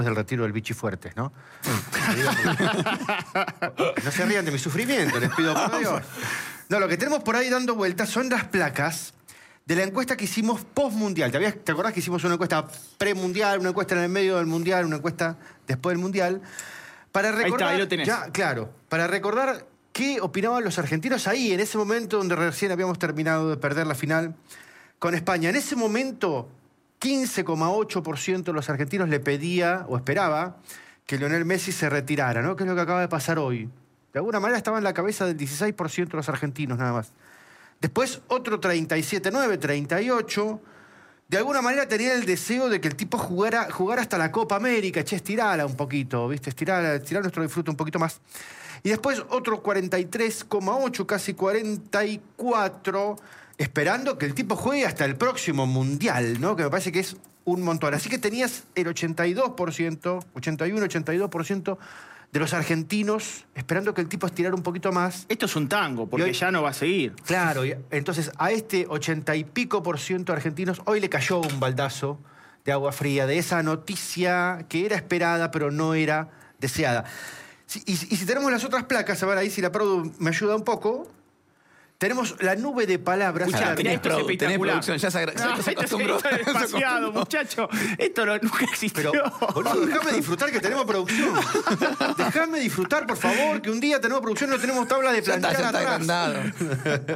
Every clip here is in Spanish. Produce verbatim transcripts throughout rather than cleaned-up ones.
del retiro del Vichy Fuertes, ¿no? No se rían de mi sufrimiento, les pido por Dios. No, lo que tenemos por ahí dando vueltas son las placas de la encuesta que hicimos post-mundial. ¿Te, habías, ¿Te acordás que hicimos una encuesta premundial, una encuesta en el medio del mundial, una encuesta después del mundial? Para recordar, ahí está, ahí lo tenés. Ya, claro, para recordar qué opinaban los argentinos ahí, en ese momento donde recién habíamos terminado de perder la final con España. En ese momento, quince coma ocho por ciento de los argentinos le pedía o esperaba que Lionel Messi se retirara, ¿no? Que es lo que acaba de pasar hoy. De alguna manera estaba en la cabeza del dieciséis por ciento de los argentinos, nada más. Después, otro treinta y siete coma nueve, treinta y ocho. De alguna manera tenía el deseo de que el tipo jugara, jugara hasta la Copa América. Che, estirala un poquito, ¿viste? Estirala, estirar nuestro disfrute un poquito más. Y después, otro cuarenta y tres coma ocho, casi cuarenta y cuatro, esperando que el tipo juegue hasta el próximo Mundial, ¿no? Que me parece que es un montón. Así que tenías el ochenta y dos por ciento, ochenta y uno, ochenta y dos por ciento de los argentinos esperando que el tipo estirara un poquito más. Esto es un tango, porque hoy, ya no va a seguir. Claro, y entonces a este ochenta y pico por ciento de argentinos hoy le cayó un baldazo de agua fría de esa noticia que era esperada pero no era deseada. Y, y si tenemos las otras placas, a ver ahí si la Produ me ayuda un poco... Tenemos la nube de palabras. Escuchá, tenés, esto produ es tenés producción, ya se, no, ya se acostumbró. Esto es demasiado, muchacho. Esto no, nunca existió. Pero, boludo, déjame disfrutar que tenemos producción. Déjame disfrutar, por favor, que un día tenemos producción y no tenemos tabla de planchar ya está, ya atrás. está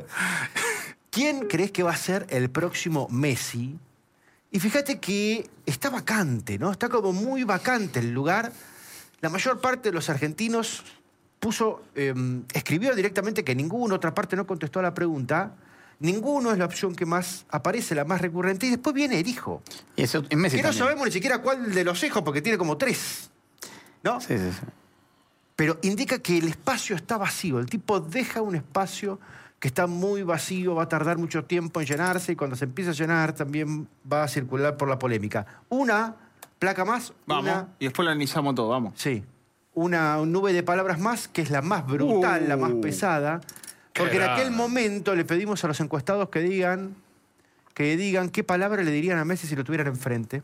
¿Quién crees que va a ser el próximo Messi? Y fíjate que está vacante, ¿no? Está como muy vacante el lugar. La mayor parte de los argentinos... Puso, eh, escribió directamente que ninguna otra parte no contestó a la pregunta. Ninguno es la opción que más aparece, la más recurrente. Y después viene el hijo. Y eso en Messi que no también. sabemos ni siquiera cuál de los hijos, porque tiene como tres. ¿No? Sí, sí, sí. Pero indica que el espacio está vacío. El tipo deja un espacio que está muy vacío, va a tardar mucho tiempo en llenarse, y cuando se empieza a llenar también va a circular por la polémica. Una placa más. Vamos, una... y después lo analizamos todo, vamos. Sí. Una nube de palabras más, que es la más brutal, uh, la más pesada, porque en aquel momento le pedimos a los encuestados que digan, que digan qué palabra le dirían a Messi si lo tuvieran enfrente.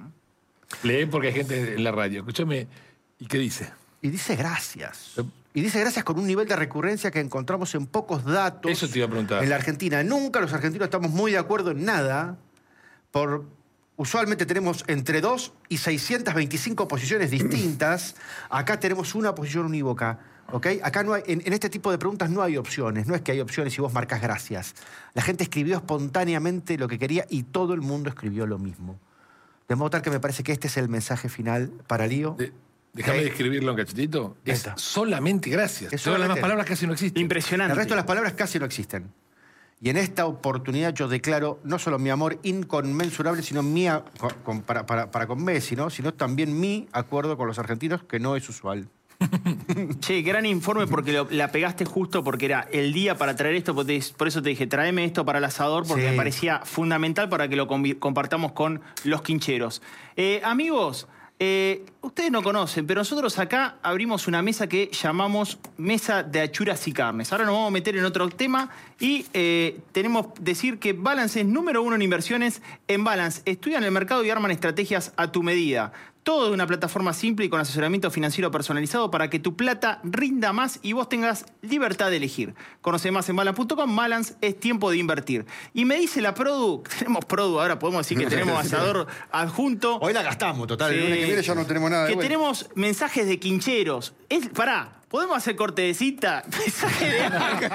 Lee porque hay gente en la radio. Escúchame, ¿y qué dice? Y dice gracias. Y dice gracias con un nivel de recurrencia que encontramos en pocos datos. Eso te iba a preguntar. En la Argentina. Nunca los argentinos estamos muy de acuerdo en nada. Por... Usualmente tenemos entre dos y seiscientas veinticinco posiciones distintas. Acá tenemos una posición unívoca, ¿ok? Acá no hay, en, en este tipo de preguntas no hay opciones. No es que hay opciones y vos marcas gracias. La gente escribió espontáneamente lo que quería y todo el mundo escribió lo mismo. De modo tal que me parece que este es el mensaje final para Lío. De, déjame ¿Okay? describirlo en cachetito. Es Esta. solamente gracias. Es Todas las solamente... demás palabras casi no existen. Impresionante. El resto de las palabras casi no existen. Y en esta oportunidad yo declaro no solo mi amor inconmensurable, sino mi a, con, con, para, para, para con Messi, ¿no? Sino también mi acuerdo con los argentinos, que no es usual. Che, gran informe porque lo, la pegaste justo porque era el día para traer esto, por eso te dije, tráeme esto para el asador porque sí. Me parecía fundamental para que lo compartamos con los quincheros. Eh, amigos... Eh, ustedes no conocen, pero nosotros acá abrimos una mesa que llamamos Mesa de Achuras y Carnes. Ahora nos vamos a meter en otro tema y eh, tenemos que decir que Balance es número uno en inversiones. En Balance estudian el mercado y arman estrategias a tu medida. Todo de una plataforma simple y con asesoramiento financiero personalizado para que tu plata rinda más y vos tengas libertad de elegir. Conoce más en balance punto com. Balance es tiempo de invertir. Y me dice la Produ, tenemos Produ, ahora podemos decir que tenemos asador adjunto. Hoy la gastamos, total. Sí. El lunes que viene ya no tenemos nada de Que bueno. tenemos mensajes de quincheros. Es, pará, ¿podemos hacer corte de cita? Mensaje de audio.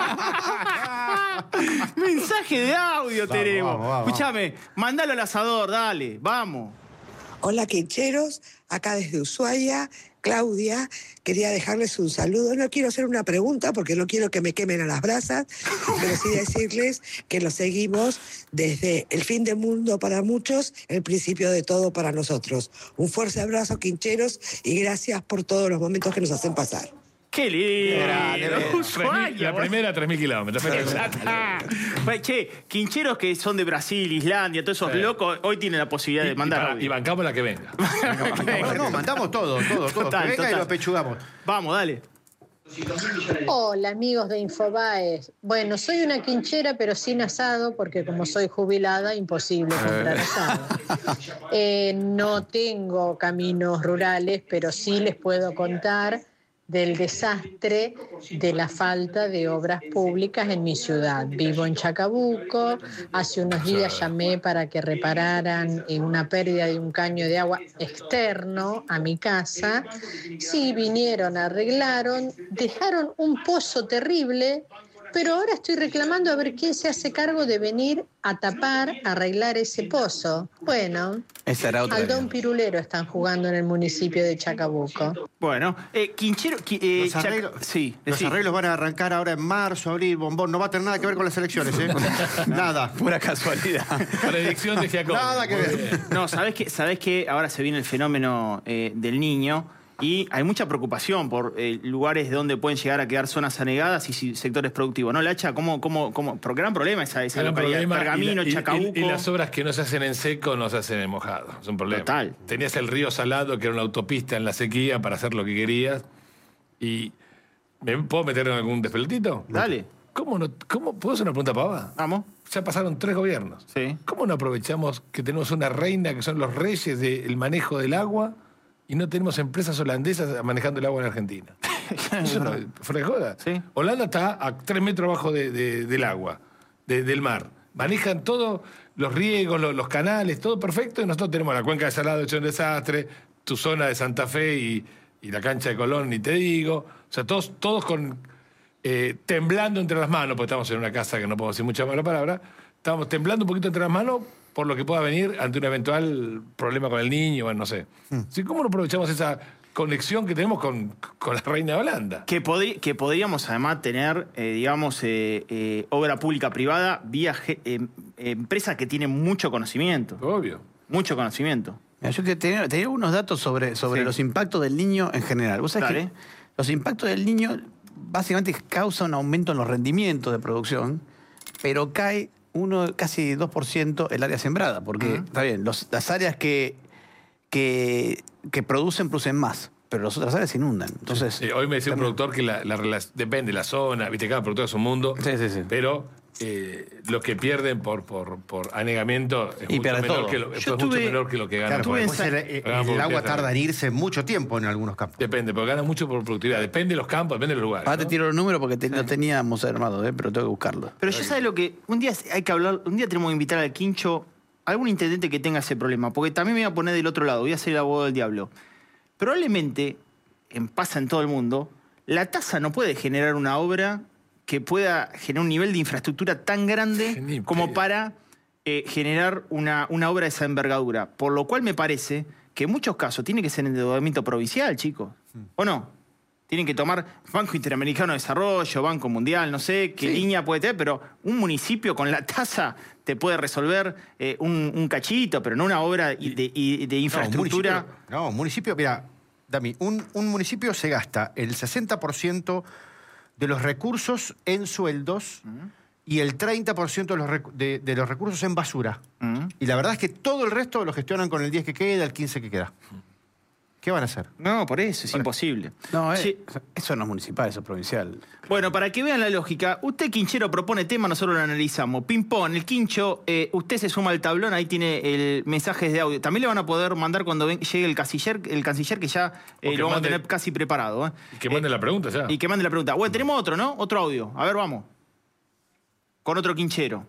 Mensaje de audio vamos, tenemos. Vamos, vamos. Escúchame, mandalo al asador, dale, vamos. Hola, quincheros, acá desde Ushuaia, Claudia, quería dejarles un saludo. No quiero hacer una pregunta porque no quiero que me quemen a las brasas, pero sí decirles que lo seguimos desde el fin del mundo para muchos, el principio de todo para nosotros. Un fuerte abrazo, quincheros, y gracias por todos los momentos que nos hacen pasar. ¡Qué lindo! La, Ushuaia, la primera, tres mil kilómetros. Che, quincheros que son de Brasil, Islandia, todos esos sí. locos, hoy tienen la posibilidad y, de mandar. Y, para, y bancamos la que venga. No, no, no, mandamos todo, todo, todo. Total, que venga total. y lo pechugamos. Vamos, dale. Hola amigos de Infobae. Bueno, soy una quinchera pero sin asado porque como soy jubilada imposible comprar asado. Eh, no tengo caminos rurales pero sí les puedo contar del desastre de la falta de obras públicas en mi ciudad. Vivo en Chacabuco, hace unos días llamé para que repararan una pérdida de un caño de agua externo a mi casa. Sí, vinieron, arreglaron, dejaron un pozo terrible, pero ahora estoy reclamando a ver quién se hace cargo de venir a tapar, a arreglar ese pozo. Bueno, Esa era otra. al Don Pirulero están jugando en el municipio de Chacabuco. Bueno, eh, Quinchero... qui- eh, Los arreglos, Chac- sí, los decí. arreglos van a arrancar ahora en marzo, abril, bombón. No va a tener nada que ver con las elecciones, ¿eh? Nada. Pura casualidad. Predicción de Giacomo. Nada que Muy ver. bien. No, ¿sabés qué? ¿Sabés qué? Ahora se viene el fenómeno eh, del niño y hay mucha preocupación por eh, lugares donde pueden llegar a quedar zonas anegadas y si- sectores productivos. ¿No, Lacha? ¿Cómo, cómo, cómo? Pero gran problema esa, esa Gran localidad. problema, Pergamino, y, la- y- Chacabuco. y- y las obras que no se hacen en seco no se hacen en mojado. Es un problema. Total. Tenías el río Salado, que era una autopista en la sequía para hacer lo que querías. Y. ¿Me puedo meter en algún despelotito? Dale. ¿Cómo no? ¿Cómo? ¿Puedo hacer una pregunta pava? Vamos. Ya pasaron tres gobiernos. Sí. ¿Cómo no aprovechamos que tenemos una reina que son los reyes del manejo del agua y no tenemos empresas holandesas manejando el agua en Argentina? Eso no, fuera de joda. Sí. Holanda está a tres metros abajo de- de- del agua, de- del mar. Manejan todos los riegos, los, los canales, todo perfecto. Y nosotros tenemos la cuenca de Salado hecho un desastre, tu zona de Santa Fe y, y la cancha de Colón, ni te digo. O sea, todos, todos con eh, temblando entre las manos, porque estamos en una casa que no podemos decir mucha mala palabra. Estamos temblando un poquito entre las manos por lo que pueda venir ante un eventual problema con el niño, bueno, no sé. Sí, ¿cómo no aprovechamos esa conexión que tenemos con, con la reina de Holanda? Que, podri- que podríamos además tener, eh, digamos, eh, eh, obra pública privada vía ge- eh, empresa que tiene mucho conocimiento. Obvio. Mucho conocimiento. Mira, yo que tenía, tenía unos datos sobre, sobre Sí. los impactos del niño en general. Vos sabés Dale. que los impactos del niño básicamente causan un aumento en los rendimientos de producción, pero cae uno, casi dos por ciento el área sembrada, porque, Ujú. está bien, los- las áreas que, que, que producen, producen más, pero las otras áreas se inundan. Entonces, Sí, hoy me decía un también- productor que la, la rela- depende de la zona, viste, cada productor es un mundo. Sí, sí, sí. Pero eh, los que pierden por, por, por anegamiento es, Y mucho pierde menor, todo. que lo, Yo es mucho tuve- menor que lo que ganan. Claro, Tuve porque en puede Sa- ser, eh, Hagamos el agua publicidad tarda en también. irse mucho tiempo en algunos campos. Depende, porque ganan mucho por productividad. Depende de los campos, depende de los lugares. Ahora te ¿no? tiro los números porque te- lo teníamos armado, ¿eh? Pero tengo que buscarlo. Pero yo sabes lo que. Un día hay que hablar, un día tenemos que invitar al Quincho a algún intendente que tenga ese problema, porque también me voy a poner del otro lado, voy a ser el abogado del diablo. Probablemente, en, pasa en todo el mundo, la tasa no puede generar una obra que pueda generar un nivel de infraestructura tan grande Ni como pedo. para eh, generar una, una obra de esa envergadura. Por lo cual me parece que en muchos casos tiene que ser endeudamiento provincial, chicos. ¿O no? Tienen que tomar Banco Interamericano de Desarrollo, Banco Mundial, no sé qué Sí. línea puede tener, pero un municipio con la tasa te puede resolver eh, un, un cachito, pero no una obra y de, y de No, un infraestructura. municipio, no, un municipio, mira, Dami, un, un municipio se gasta el sesenta por ciento de los recursos en sueldos y el treinta por ciento de los, recu- de, de los recursos en basura. Mm. Y la verdad es que todo el resto lo gestionan con el diez que queda, el quince que queda. ¿Qué van a hacer? No, por eso, es imposible. No, eh, Sí. eso no es municipal, eso es provincial. Bueno, para que vean la lógica, usted, Quinchero, propone tema, nosotros lo analizamos. Ping-pong, el Quincho, eh, usted se suma al tablón, ahí tiene el mensajes de audio. También le van a poder mandar cuando ven- llegue el canciller, el canciller que ya eh, O que lo vamos mande- a tener casi preparado. ¿eh? Y que mande la pregunta ya. Y que mande la pregunta. Bueno, tenemos otro, ¿no? Otro audio. A ver, vamos. Con otro Quinchero.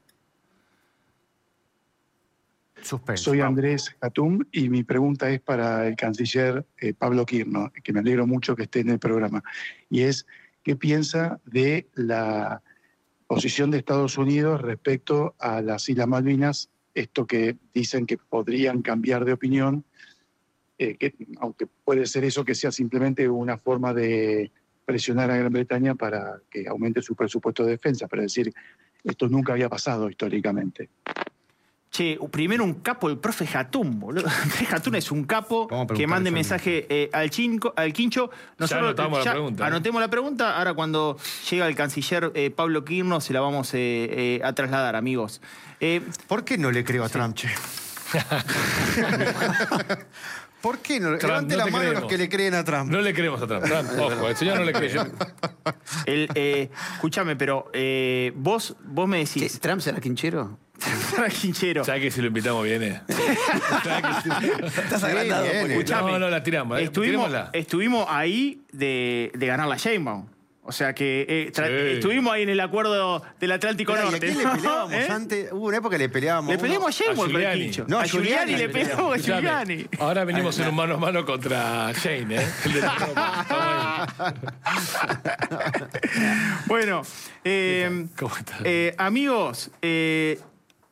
Suspenso. Soy Vamos. Andrés Hatum y mi pregunta es para el canciller eh, Pablo Quirno, que me alegro mucho que esté en el programa. Y es, ¿qué piensa de la posición de Estados Unidos respecto a las Islas Malvinas? Esto que dicen que podrían cambiar de opinión, eh, que, aunque puede ser eso que sea simplemente una forma de presionar a Gran Bretaña para que aumente su presupuesto de defensa, pero es decir, esto nunca había pasado históricamente. Che, primero un capo, el profe Jatún, boludo. El profe Jatún es un capo Vamos a que preguntarle mande eso mensaje eh, al, chinco, al Quincho. anotamos la pregunta, ¿eh? Anotemos la pregunta. Ahora cuando llega el canciller eh, Pablo Quirno se la vamos eh, eh, a trasladar, amigos. Eh, ¿Por qué no le creo a Trump, che? ¿Por qué no? Trump, Levante no la te mano creemos. los que le creen a Trump. No le creemos a Trump. Trump, ojo, el señor no le cree. El, eh, escúchame, pero eh, vos, vos me ¿Qué, decís... ¿Trump será quinchero? Quinchero. ¿Sabes que si lo invitamos viene? Estás agrandado. bien, porque- Escuchame. No, no, la tiramos. eh. Estuvimos, Tirémosla. estuvimos ahí de, de ganar la Sheinbaum. O sea que eh, tra- Sí. estuvimos ahí en el acuerdo del Atlántico Mirá, ¿y a Norte. quién le ¿no? peleábamos ¿Eh? antes? Hubo una época que le peleábamos. Le uno- peleamos a Sheinbaum A con el Giuliani. Quincho. No, a a Giuliani Giuliani le le peleamos a Escuchame, Giuliani. ahora venimos en un mano a mano contra Shane, ¿eh? El de la ropa. Estamos ahí. Bueno, eh, ¿Cómo estás? eh, amigos, eh,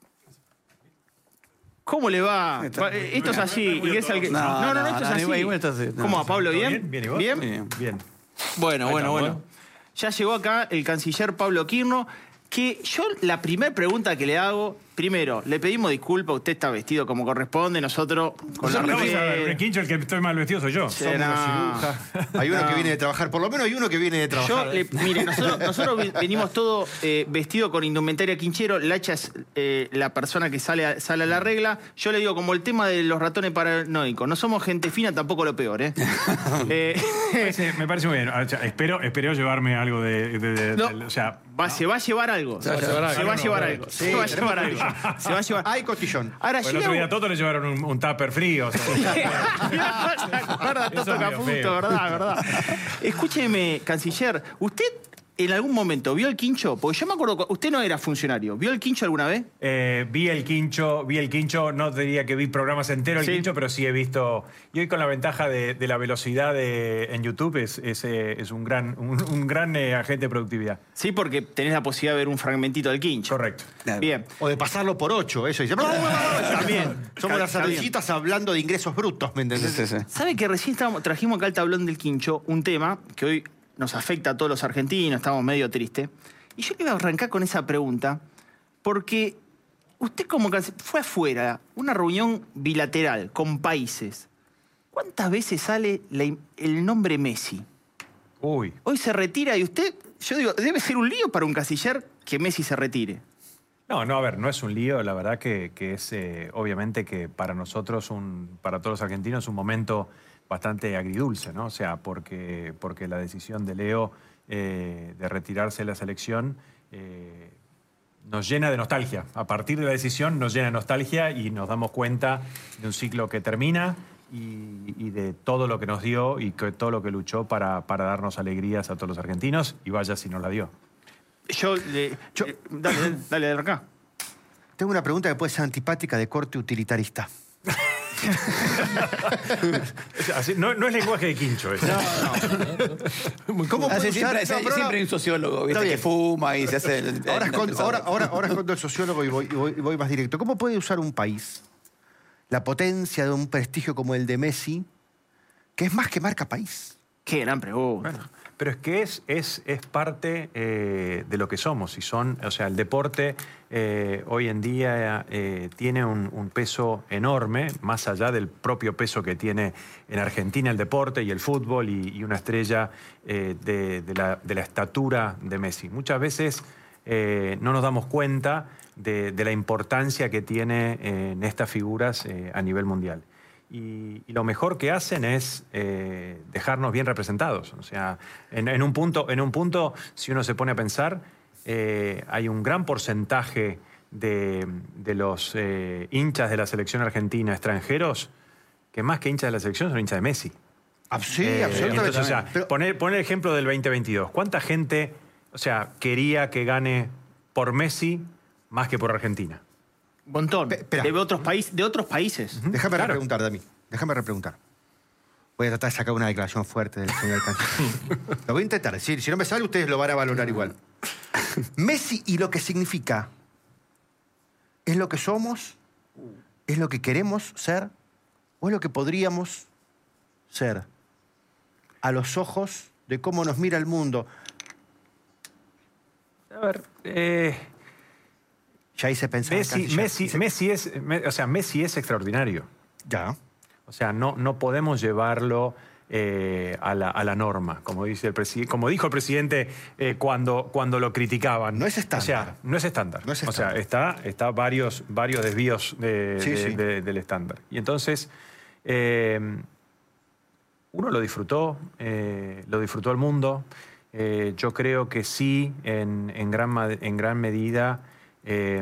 ¿cómo le va? Va, eh, Esto es así. y es al que- No, No, no, no, no, esto es no, así. igual, igual esto es- no. ¿Cómo va, Pablo? ¿Todo ¿Bien? bien? ¿Bien y vos? ¿Bien? Bien. Bien. Bueno, Ahí bueno, estamos, bueno. Ya llegó acá el canciller Pablo Quirno, que yo la primera pregunta que le hago, primero, le pedimos disculpas, usted está vestido como corresponde, nosotros con la Vamos a ver, remera. un quincho, el que estoy mal vestido soy yo. Somos Somos no. cirujas. Hay uno No. que viene de trabajar. Por lo menos hay uno que viene de Yo, trabajar. le- mire, nosotros, nosotros vi- venimos todos eh, vestidos con indumentaria quinchero. Lacha es eh, la persona que sale a, sale a la regla. Yo le digo, como el tema de los ratones paranoicos. No somos gente fina, tampoco lo peor, ¿eh? Eh, Me parece, me parece muy bien. O sea, espero, espero llevarme algo de... de- de- No. del- o sea, va- Se va a llevar algo. Se va a llevar algo. Se va a llevar algo. Se va a llevar algo. Se va a llevar. Hay costillón. Ahora, el yo otro le día a hago- Toto le llevaron un, un tupper frío. O sea, Guarda, Eso Toto es medio Caputo, feo. verdad, verdad. Escúcheme, canciller, ¿usted en algún momento vio el quincho? Porque yo me acuerdo, cu- usted no era funcionario. ¿Vio el quincho alguna vez? eh, vi el quincho, vi el quincho, no te diría que vi programas enteros Sí. el quincho, pero sí he visto. Y hoy con la ventaja de, de la velocidad de- en YouTube es, es, eh, es un gran, un, un gran eh, agente de productividad. Sí, porque tenés la posibilidad de ver un fragmentito del quincho. Correcto. Claro. Bien. O de pasarlo por ocho, eso. Dice, También. Somos las Está bien. ardillitas hablando de ingresos brutos, ¿me entendés? Sí, sí, sí. ¿Sabe que recién estábamos- trajimos acá al tablón del quincho un tema que hoy nos afecta a todos los argentinos, estamos medio tristes? Y yo le iba a arrancar con esa pregunta, porque usted como que fue afuera, una reunión bilateral con países. ¿Cuántas veces sale la- el nombre Messi? Uy. Hoy se retira y usted, yo digo, debe ser un lío para un canciller que Messi se retire. No, no, a ver, no es un lío, la verdad que, que es eh, obviamente que para nosotros, un, para todos los argentinos, un momento bastante agridulce, ¿no? O sea, porque, porque la decisión de Leo eh, de retirarse de la selección eh, nos llena de nostalgia. A partir de la decisión nos llena de nostalgia y nos damos cuenta de un ciclo que termina y, y de todo lo que nos dio y que, todo lo que luchó para, para darnos alegrías a todos los argentinos, y vaya si nos la dio. Yo, le- Yo- eh, dale, dale, dale de acá. Tengo una pregunta que puede ser antipática de corte utilitarista. O sea, así- no, no es lenguaje de quincho eso. ¿Cómo Ah, puede sí, usar- siempre, No, pero siempre no. hay un sociólogo, Está ¿viste? Que bien. fuma y se hace el. Ahora, el- es con- el- ahora, ahora, ahora es cuando el sociólogo y voy, y voy- y voy más directo. ¿Cómo puede usar un país la potencia de un prestigio como el de Messi, que es más que marca país? Qué gran pregunta. Bueno, pero es que es, es, es parte eh, de lo que somos. Y son, o sea, el deporte eh, hoy en día eh, tiene un, un peso enorme, más allá del propio peso que tiene en Argentina el deporte y el fútbol y, y una estrella eh, de, de la, de la estatura de Messi. Muchas veces eh, no nos damos cuenta de, de la importancia que tiene eh, en estas figuras eh, a nivel mundial. Y, y lo mejor que hacen es eh, dejarnos bien representados. O sea, en, en un punto, en un punto, si uno se pone a pensar, eh, hay un gran porcentaje de, de los eh, hinchas de la selección argentina extranjeros que más que hinchas de la selección son hinchas de Messi. Ah, sí, Eh, absolutamente. entonces, o sea, Pero- poner, poner el ejemplo del veinte veintidós. ¿Cuánta gente, o sea, quería que gane por Messi más que por Argentina? Un montón. Pe- espera. De otros, países de otros países. Déjame Claro. repreguntar, Dami. Déjame repreguntar. Voy a tratar de sacar una declaración fuerte del señor canciller. Lo voy a intentar decir. Si no me sale, ustedes lo van a valorar igual. Messi y lo que significa, ¿es lo que somos? ¿Es lo que queremos ser? ¿O es lo que podríamos ser? A los ojos de cómo nos mira el mundo. A ver, eh, Ya hice pensar. Messi, canciller. Messi, Messi es, me- o sea, Messi es extraordinario. Ya. O sea, no, no podemos llevarlo eh, a, la, a la norma, como, dice el presi- como dijo el presidente eh, cuando, cuando lo criticaban. No es estándar. O sea, no es estándar. No es O sea, estándar. está, está varios, varios desvíos de- Sí, de- sí. de- del estándar. Y entonces, Eh, uno lo disfrutó, eh, lo disfrutó el mundo. Eh, yo creo que sí, en, en, gran, en gran medida, eh,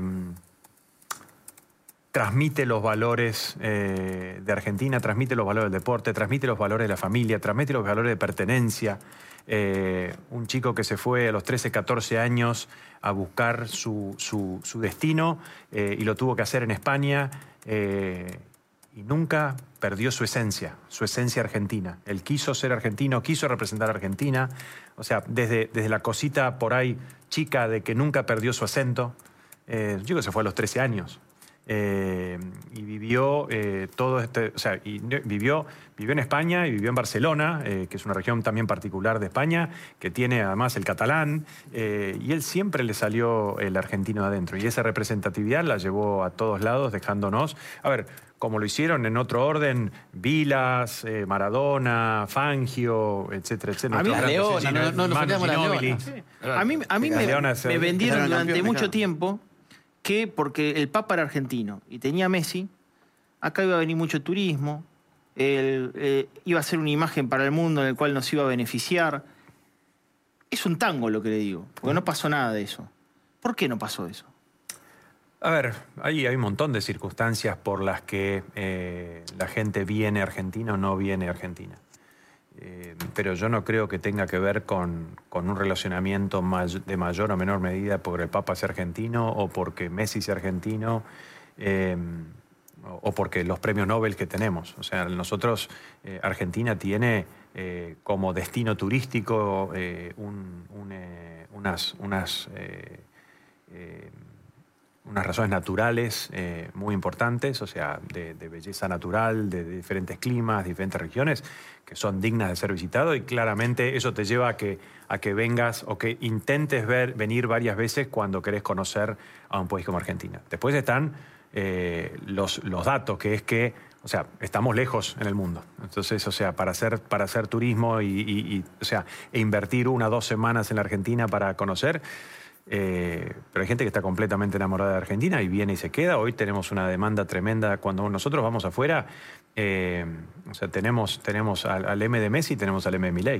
transmite los valores eh, de Argentina, transmite los valores del deporte, transmite los valores de la familia, transmite los valores de pertenencia. Eh, un chico que se fue a los trece, catorce años a buscar su, su, su destino eh, y lo tuvo que hacer en España eh, y nunca perdió su esencia, su esencia argentina. Él quiso ser argentino, quiso representar a Argentina, o sea, desde, desde la cosita por ahí chica de que nunca perdió su acento. Eh, un chico que se fue a los trece años. Eh, y vivió eh, todo este, o sea, y vivió, vivió en España y vivió en Barcelona, eh, que es una región también particular de España, que tiene además el catalán, eh, y él siempre le salió el argentino de adentro, y esa representatividad la llevó a todos lados, dejándonos, a ver, como lo hicieron en otro orden, Vilas, eh, Maradona, Fangio, etcétera, etcétera. A mí la Leona, no, no nos olvidamos la Leona. Sí. A mí, a mí me, me vendieron durante mucho tiempo que porque el Papa era argentino y tenía Messi, acá iba a venir mucho turismo, el, eh, iba a ser una imagen para el mundo en el cual nos iba a beneficiar. Es un tango lo que le digo, porque no pasó nada de eso. ¿Por qué no pasó eso? A ver, ahí hay un montón de circunstancias por las que eh, la gente viene a Argentina o no viene a Argentina. Eh, pero yo no creo que tenga que ver con, con un relacionamiento may- de mayor o menor medida porque el Papa sea argentino o porque Messi sea argentino eh, o, o porque los premios Nobel que tenemos. O sea, nosotros, eh, Argentina tiene eh, como destino turístico eh, un, un, eh, unas... unas eh, eh, unas razones naturales eh, muy importantes, o sea, de, de belleza natural, de, de diferentes climas, diferentes regiones, que son dignas de ser visitados, y claramente eso te lleva a que, a que vengas o que intentes ver, venir varias veces cuando querés conocer a un país como Argentina. Después están eh, los, los datos, que es que, o sea, estamos lejos en el mundo. Entonces, o sea, para hacer, para hacer turismo y, y, y o sea, e invertir una o dos semanas en la Argentina para conocer... Eh, pero hay gente que está completamente enamorada de Argentina y viene y se queda. Hoy tenemos una demanda tremenda. Cuando nosotros vamos afuera, eh, o sea, tenemos, tenemos al, al M de Messi, tenemos al M de Milei.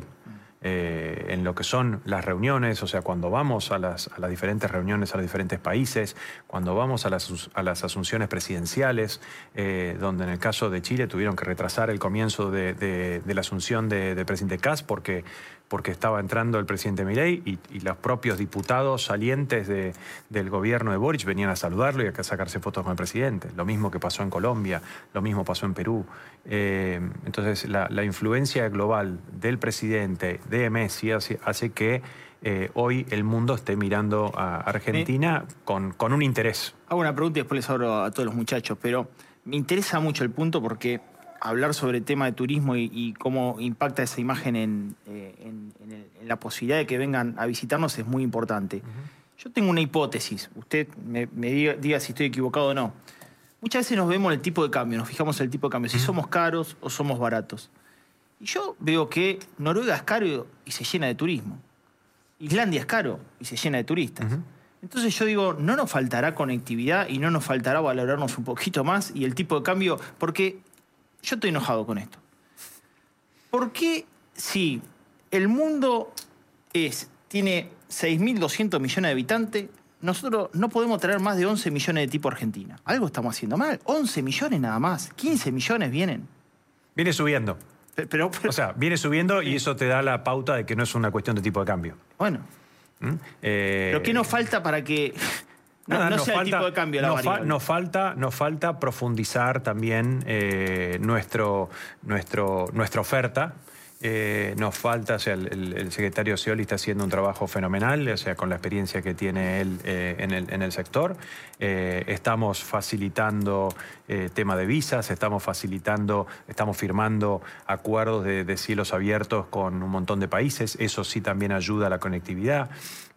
Eh, en lo que son las reuniones, o sea, cuando vamos a las, a las diferentes reuniones, a los diferentes países, cuando vamos a las, a las asunciones presidenciales, eh, donde en el caso de Chile tuvieron que retrasar el comienzo de, de, de la asunción del de presidente Kast porque, porque estaba entrando el presidente Milei y, y los propios diputados salientes de, del gobierno de Boric venían a saludarlo y a sacarse fotos con el presidente. Lo mismo que pasó en Colombia, lo mismo pasó en Perú. Eh, entonces, la, la influencia global del presidente, de Messi, hace, hace que eh, hoy el mundo esté mirando a Argentina ¿Eh? con, con un interés. Hago una pregunta y después les abro a todos los muchachos, pero me interesa mucho el punto porque hablar sobre el tema de turismo y, y cómo impacta esa imagen en, eh, en, en, el, en la posibilidad de que vengan a visitarnos es muy importante. Uh-huh. Yo tengo una hipótesis, usted me, me diga, diga si estoy equivocado o no. Muchas veces nos vemos el tipo de cambio, nos fijamos en el tipo de cambio, si somos caros o somos baratos. Y yo veo que Noruega es caro y se llena de turismo. Islandia es caro y se llena de turistas. Uh-huh. Entonces yo digo, no nos faltará conectividad y no nos faltará valorarnos un poquito más y el tipo de cambio, porque yo estoy enojado con esto. ¿Por qué si el mundo es, tiene seis mil doscientos millones de habitantes, nosotros no podemos traer más de once millones de tipo Argentina? Algo estamos haciendo mal. once millones nada más. quince millones vienen. Viene subiendo. Pero, pero, pero, o sea, viene subiendo y eso te da la pauta de que no es una cuestión de tipo de cambio. Bueno. ¿Mm? Eh, ¿Pero qué nos falta para que no, nada, no nos sea falta, el tipo de cambio la nos, variable? fa, nos, falta, nos falta profundizar también eh, nuestro, nuestro, nuestra oferta. Eh, nos falta, o sea, el, el secretario Scioli está haciendo un trabajo fenomenal, o sea, con la experiencia que tiene él eh, en, el, en el sector. Eh, estamos facilitando eh, tema de visas, estamos facilitando, estamos firmando acuerdos de, de cielos abiertos con un montón de países. Eso sí también ayuda a la conectividad.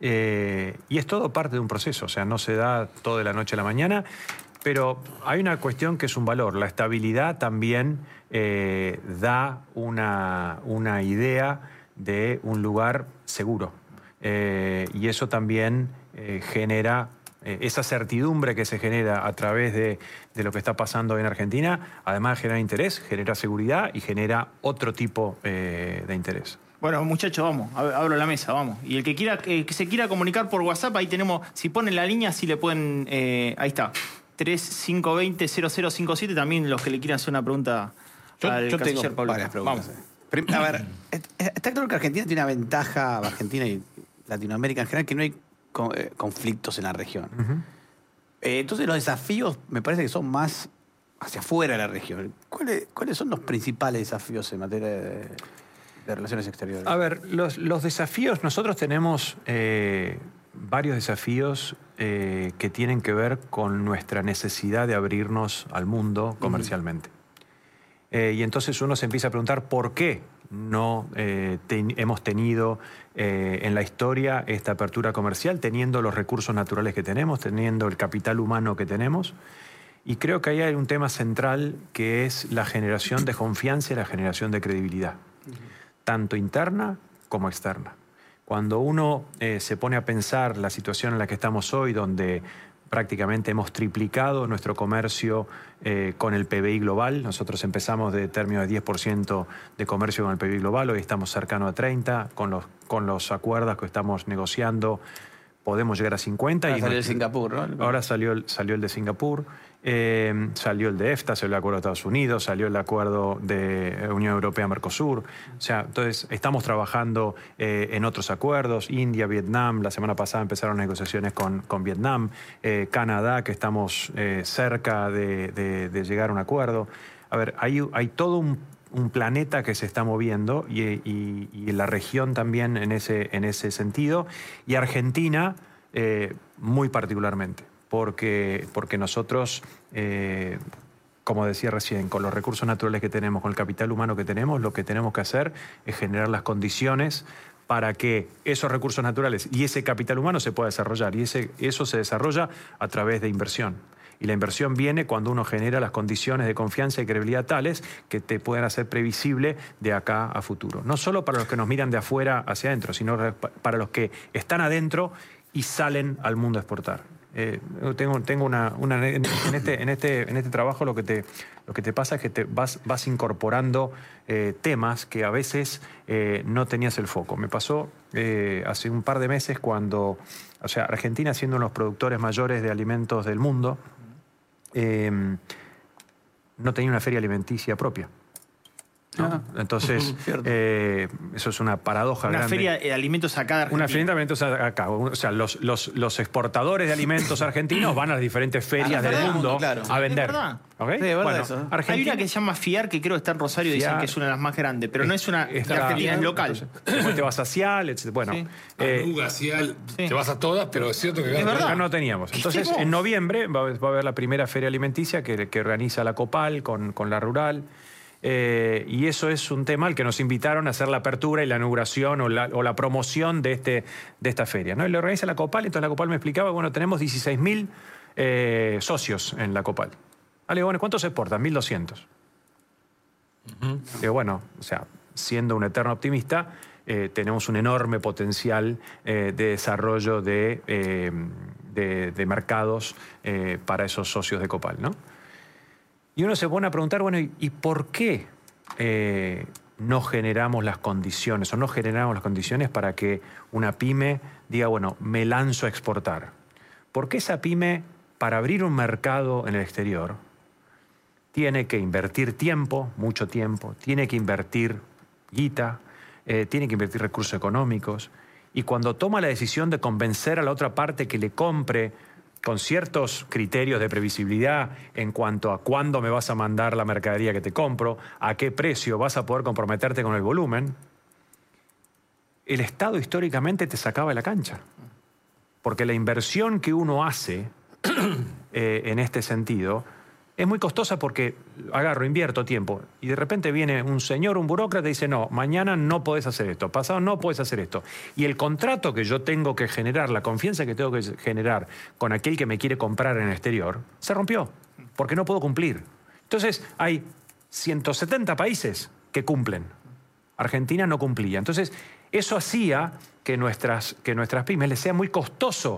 Eh, y es todo parte de un proceso, o sea, no se da todo de la noche a la mañana. Pero hay una cuestión que es un valor. La estabilidad también eh, da una, una idea de un lugar seguro. Eh, y eso también eh, genera eh, esa certidumbre que se genera a través de, de lo que está pasando en Argentina, además de generar interés, genera seguridad y genera otro tipo eh, de interés. Bueno, muchachos, vamos, ab- abro la mesa, vamos. Y el que quiera eh, que se quiera comunicar por WhatsApp, ahí tenemos, si ponen la línea, sí le pueden, eh, ahí está, tres cinco dos cero cero cero cinco siete, también los que le quieran hacer una pregunta Yo, al yo tengo canciller Pablo. varias preguntas. Vamos. Prim- A ver, est- está claro que Argentina tiene una ventaja, Argentina y Latinoamérica en general, que no hay co- eh, conflictos en la región. Uh-huh. Eh, entonces los desafíos me parece que son más hacia afuera de la región. ¿Cuáles, cuáles son los principales desafíos en materia de, de relaciones exteriores? A ver, los, los desafíos, nosotros tenemos eh, varios desafíos eh, que tienen que ver con nuestra necesidad de abrirnos al mundo comercialmente. Eh, y entonces uno se empieza a preguntar por qué no eh, ten- hemos tenido eh, en la historia esta apertura comercial, teniendo los recursos naturales que tenemos, teniendo el capital humano que tenemos. Y creo que ahí hay un tema central que es la generación de confianza y la generación de credibilidad, tanto interna como externa. Cuando uno eh, se pone a pensar la situación en la que estamos hoy, donde prácticamente hemos triplicado nuestro comercio eh, con el P B I global. Nosotros empezamos de términos de diez por ciento de comercio con el P B I global, hoy estamos cercanos a treinta, con los, con los acuerdos que estamos negociando podemos llegar a cincuenta. Ahora y salió no- el Singapur, ¿no? Ahora salió, el- salió el de Singapur, eh, salió el de EFTA, salió el acuerdo de Estados Unidos, salió el acuerdo de Unión Europea-Mercosur. O sea, entonces estamos trabajando eh, en otros acuerdos, India, Vietnam, la semana pasada empezaron negociaciones con, con Vietnam, eh, Canadá, que estamos eh, cerca de, de- de llegar a un acuerdo. A ver, hay, hay todo un, un planeta que se está moviendo y, y- y la región también en ese, en ese sentido, y Argentina eh, muy particularmente. Porque, porque nosotros, eh, como decía recién, con los recursos naturales que tenemos, con el capital humano que tenemos, lo que tenemos que hacer es generar las condiciones para que esos recursos naturales y ese capital humano se pueda desarrollar. Y ese, eso se desarrolla a través de inversión. Y la inversión viene cuando uno genera las condiciones de confianza y credibilidad tales que te puedan hacer previsible de acá a futuro. No solo para los que nos miran de afuera hacia adentro, sino para los que están adentro y salen al mundo a exportar. Eh, tengo tengo una, una en, este, en, este, en este trabajo lo que te, lo que te pasa es que te vas, vas incorporando eh, temas que a veces eh, no tenías el foco. Me pasó eh, hace un par de meses cuando, o sea, Argentina siendo uno de los productores mayores de alimentos del mundo, eh, no tenía una feria alimenticia propia. ¿no? Ah. Entonces, Cierto. eh, eso es una paradoja Una grande. feria de alimentos acá de Argentina. Una feria de alimentos acá. O sea, los, los, los exportadores de alimentos argentinos van a las diferentes ferias A la del feria del mundo mundo, claro. a vender. Es verdad. ¿Ok? Sí, es verdad Bueno, eso. Hay Argentina, una que se llama FIAR, que creo que está en Rosario, dicen FIAR. que es una de las más grandes, pero no es una de está- Argentina, es local. entonces, después te vas a Cial, etcétera. Bueno, Sí. eh, Anuga, Cial, sí. te vas a todas, pero es cierto que Es acá- verdad. acá no teníamos. Entonces, hicimos? en noviembre va, a- va a haber la primera feria alimenticia que, que organiza la Copal con, con la Rural. Eh, y eso es un tema al que nos invitaron a hacer la apertura y la inauguración o la, o la promoción de, este, de esta feria, ¿no? Y lo organiza la Copal, entonces la Copal me explicaba, bueno, tenemos dieciséis mil eh, socios en la Copal. Ah, le digo, bueno, ¿cuántos se exportan? mil doscientos. Digo, bueno, o sea, siendo un eterno optimista, eh, tenemos un enorme potencial eh, de desarrollo de, eh, de, de mercados eh, para esos socios de Copal, ¿no? Y uno se pone a preguntar, bueno, ¿y, y por qué eh, no generamos las condiciones o no generamos las condiciones para que una pyme diga, bueno, me lanzo a exportar? ¿Por qué esa pyme, para abrir un mercado en el exterior, tiene que invertir tiempo, mucho tiempo, tiene que invertir guita, eh, tiene que invertir recursos económicos, y cuando toma la decisión de convencer a la otra parte que le compre con ciertos criterios de previsibilidad en cuanto a cuándo me vas a mandar la mercadería que te compro, a qué precio vas a poder comprometerte con el volumen, el Estado históricamente te sacaba de la cancha. Porque la inversión que uno hace eh, en este sentido es muy costosa porque agarro, invierto tiempo y de repente viene un señor, un burócrata y dice, no, mañana no podés hacer esto, pasado no podés hacer esto. Y el contrato que yo tengo que generar, la confianza que tengo que generar con aquel que me quiere comprar en el exterior, se rompió porque no puedo cumplir. Entonces hay ciento setenta países que cumplen. Argentina no cumplía. Entonces eso hacía que nuestras, que nuestras pymes les sea muy costoso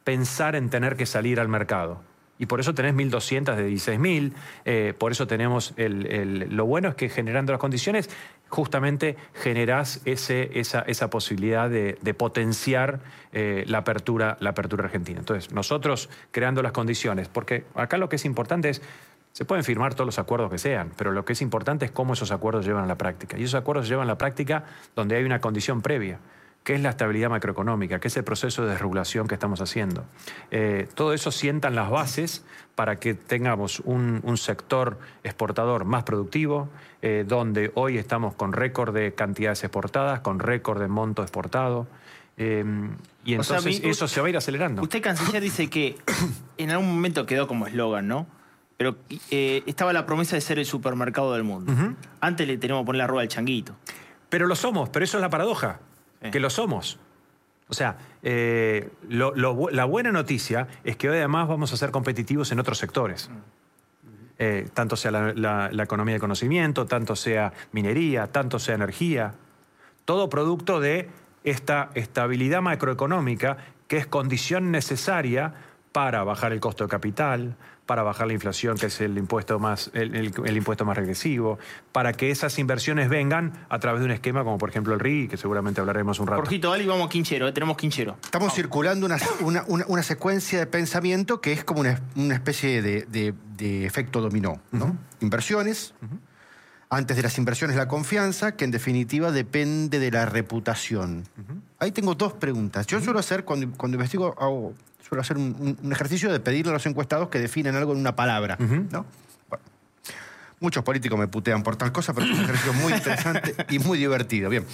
pensar en tener que salir al mercado. Y por eso tenés mil doscientos de dieciséis mil, eh, por eso tenemos... El, el, lo bueno es que generando las condiciones, justamente generás ese, esa, esa posibilidad de, de potenciar eh, la, apertura, la apertura argentina. Entonces, nosotros creando las condiciones, porque acá lo que es importante es... Se pueden firmar todos los acuerdos que sean, pero lo que es importante es cómo esos acuerdos llevan a la práctica. Y esos acuerdos se llevan a la práctica donde hay una condición previa, que es la estabilidad macroeconómica, que es el proceso de desregulación que estamos haciendo. Eh, todo eso sientan las bases para que tengamos un, un sector exportador más productivo, eh, donde hoy estamos con récord de cantidades exportadas, con récord de monto exportado. Eh, y entonces o sea, mi, eso se va a ir acelerando. Usted, canciller, dice que en algún momento quedó como eslogan, ¿no? Pero eh, estaba la promesa de ser el supermercado del mundo. Uh-huh. Antes le tenemos que poner la rueda al changuito. Pero lo somos, pero eso es la paradoja, eh. que lo somos. O sea, eh, lo, lo, la buena noticia es que hoy además vamos a ser competitivos en otros sectores. Eh, tanto sea la, la, la economía de conocimiento, tanto sea minería, tanto sea energía. Todo producto de esta estabilidad macroeconómica que es condición necesaria para bajar el costo de capital, para bajar la inflación, que es el impuesto más, el, el, el impuesto más regresivo, para que esas inversiones vengan a través de un esquema como, por ejemplo, el R I, que seguramente hablaremos un rato. Jorgito, dale y vamos a Quinchero, eh, tenemos Quinchero. Estamos vamos. circulando una, una, una, una secuencia de pensamiento que es como una, una especie de, de, de efecto dominó, ¿no? Uh-huh. Inversiones, uh-huh. Antes de las inversiones la confianza, que en definitiva depende de la reputación. Uh-huh. Ahí tengo dos preguntas. Yo uh-huh. suelo hacer, cuando, cuando investigo, hago... suelo hacer un, un ejercicio de pedirle a los encuestados que definen algo en una palabra, uh-huh. ¿no? Bueno, muchos políticos me putean por tal cosa, pero es un ejercicio muy interesante y muy divertido. Bien.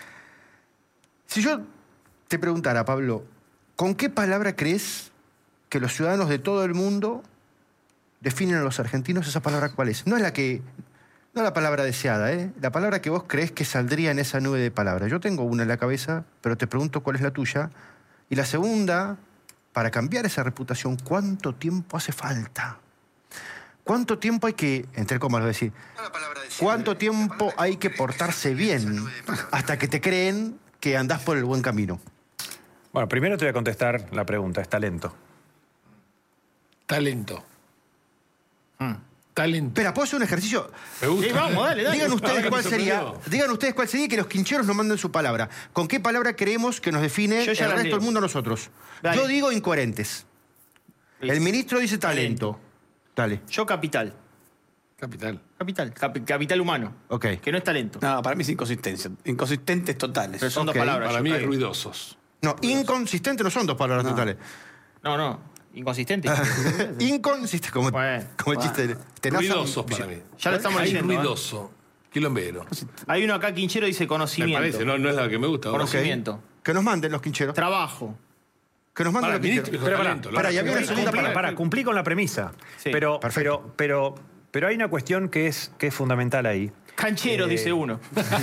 Si yo te preguntara, Pablo, ¿con qué palabra crees que los ciudadanos de todo el mundo definen a los argentinos? ¿Esa palabra cuál es? No es la que... No la palabra deseada, ¿eh? La palabra que vos crees que saldría en esa nube de palabras. Yo tengo una en la cabeza, pero te pregunto cuál es la tuya. Y la segunda... Para cambiar esa reputación, ¿cuánto tiempo hace falta? ¿Cuánto tiempo hay que, entre comas lo voy a decir, cuánto tiempo hay que portarse bien hasta que te creen que andás por el buen camino? Bueno, primero te voy a contestar la pregunta, es talento. Talento. Hmm. Talento. Espera, ¿puedo hacer un ejercicio? Me gusta. Sí, vamos, dale, dale. Digan ustedes cuál sería, digan ustedes cuál sería y que los quincheros nos manden su palabra. ¿Con qué palabra creemos que nos define el resto del mundo a nosotros? Dale. Yo digo incoherentes. Es. El ministro dice talento. Dale. Yo capital. Capital. Capital. Cap capital humano. Ok. Que no es talento. No, para mí es inconsistencia. Inconsistentes totales. Pero son okay. dos palabras. Para mí es ruidosos. No, inconsistentes no son dos palabras no. totales. No, no. Inconsistente. Inconsistente, como, bueno, como el bueno. chiste de... Tenaza, ruidosos para mí. Ya lo estamos Hay leyendo. ruidoso. ¿Eh? Quilombero. Hay uno acá, Quinchero, dice conocimiento. Me parece, no, no es la que me gusta. Conocimiento. Okay. Que nos manden los quincheros. Trabajo. Que nos manden para, los quincheros. Pero para, talento, para, para, para, para, para, para cumplir con la premisa. Sí. Pero, pero, pero, pero hay una cuestión que es, que es fundamental ahí. Canchero, eh, dice uno.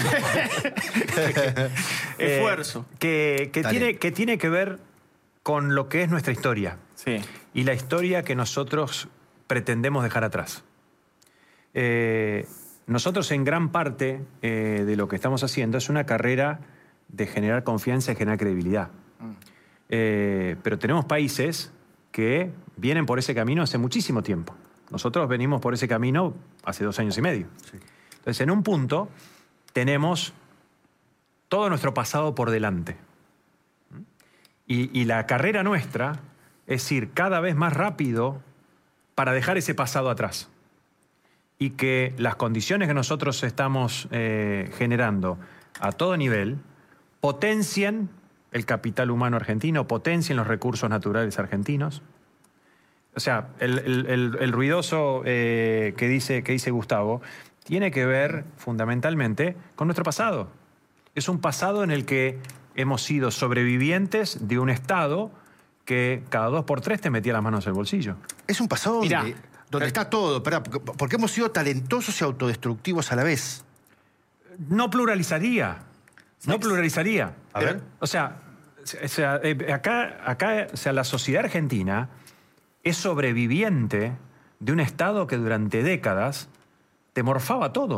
Esfuerzo. Eh, que, que, tiene, que tiene que ver con lo que es nuestra historia. Sí. Y la historia que nosotros pretendemos dejar atrás. Eh, nosotros en gran parte eh, de lo que estamos haciendo es una carrera de generar confianza y generar credibilidad. Mm. Eh, pero tenemos países que vienen por ese camino hace muchísimo tiempo. Nosotros venimos por ese camino hace dos años y medio. Sí. Entonces, en un punto, tenemos todo nuestro pasado por delante. Y, y la carrera nuestra es ir cada vez más rápido para dejar ese pasado atrás. Y que las condiciones que nosotros estamos eh, generando a todo nivel potencien el capital humano argentino, potencien los recursos naturales argentinos. O sea, el, el, el, el ruidoso eh, que, dice, que dice Gustavo tiene que ver fundamentalmente con nuestro pasado. Es un pasado en el que hemos sido sobrevivientes de un Estado que cada dos por tres te metía las manos en el bolsillo. Es un pasado Mirá, donde, donde está todo, ¿verdad? Porque hemos sido talentosos y autodestructivos a la vez. No pluralizaría. No pluralizaría. A ver. O sea, o sea acá, acá o sea, la sociedad argentina es sobreviviente de un Estado que durante décadas te morfaba todo.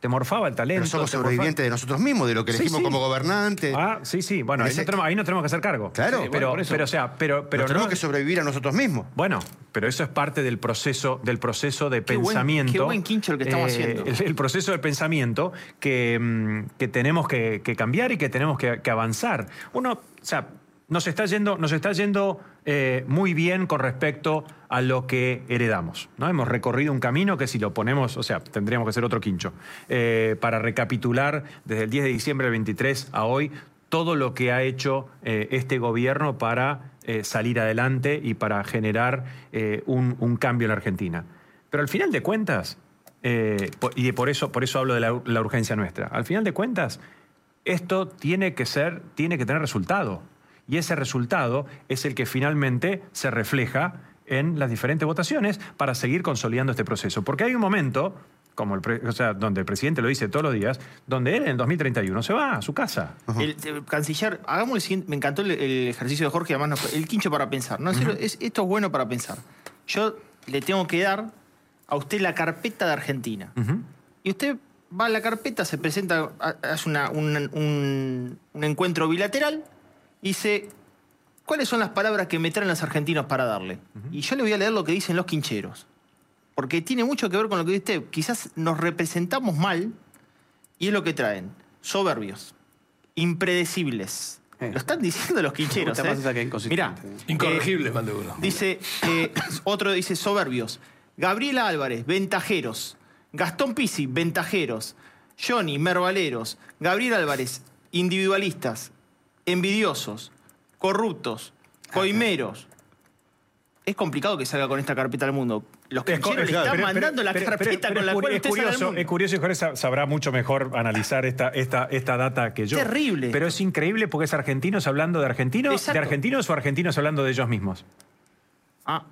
te morfaba el talento. Pero somos te morfaba- sobrevivientes de nosotros mismos, de lo que Sí, elegimos sí. como gobernante. Ah, sí, sí. Bueno, En ahí, ese- no tenemos, ahí no tenemos que hacer cargo. Claro. Sí, Sí, pero, bueno, por eso. pero, o sea, pero, pero Pero tenemos no- que sobrevivir a nosotros mismos. Bueno, pero eso es parte del proceso, del proceso de Qué buen- pensamiento. qué buen quincho el que estamos haciendo. El, el proceso de pensamiento que, mm, que tenemos que, que cambiar y que tenemos que, que avanzar. Uno, o sea, nos está yendo, nos está yendo eh, muy bien con respecto a lo que heredamos, ¿no? Hemos recorrido un camino que si lo ponemos, o sea, tendríamos que hacer otro quincho. Eh, para recapitular, desde el diez de diciembre del veintitrés a hoy, todo lo que ha hecho eh, este gobierno para eh, salir adelante y para generar eh, un, un cambio en la Argentina. Pero al final de cuentas, eh, po- y por eso, por eso hablo de la, la urgencia nuestra, al final de cuentas, esto tiene que ser, tiene que tener resultado. Y ese resultado es el que finalmente se refleja en las diferentes votaciones para seguir consolidando este proceso. Porque hay un momento, como el pre- o sea, donde el presidente lo dice todos los días, donde él en el dos mil treinta y uno se va a su casa. El, el canciller, hagamos el siguiente. Me encantó el, el ejercicio de Jorge, además nos- el quincho para pensar. ¿no? En serio, es- esto es bueno para pensar. Yo le tengo que dar a usted la carpeta de Argentina. Ujú. Y usted va a la carpeta, se presenta, ha- hace una- un, un- un encuentro bilateral y dice, ¿cuáles son las palabras que me traen los argentinos para darle? Y yo le voy a leer lo que dicen los quincheros. Porque tiene mucho que ver con lo que dice usted. Quizás nos representamos mal y es lo que traen. Soberbios, impredecibles. Eh. Lo están diciendo los quincheros. Me gusta más ¿eh? esa que inconsistente. Mirá, Incorregible, mande uno. Dice, eh, otro dice soberbios. Gabriela Álvarez, ventajeros. Gastón Pisi, ventajeros. Johnny, mervaleros. Gabriel Álvarez, individualistas. Envidiosos. Corruptos. Coimeros. Es complicado que salga con esta carpeta al mundo. Los Es co- quincheros le claro, están pero- mandando pero- la pero- carpeta pero con la es cual curi- usted es sale al curioso, mundo. es curioso y Jorge sa- sabrá mucho mejor analizar esta, esta, esta data que yo. Terrible. Pero es increíble porque es argentinos hablando de argentinos, Exacto. de argentinos o argentinos hablando de ellos mismos. Ah,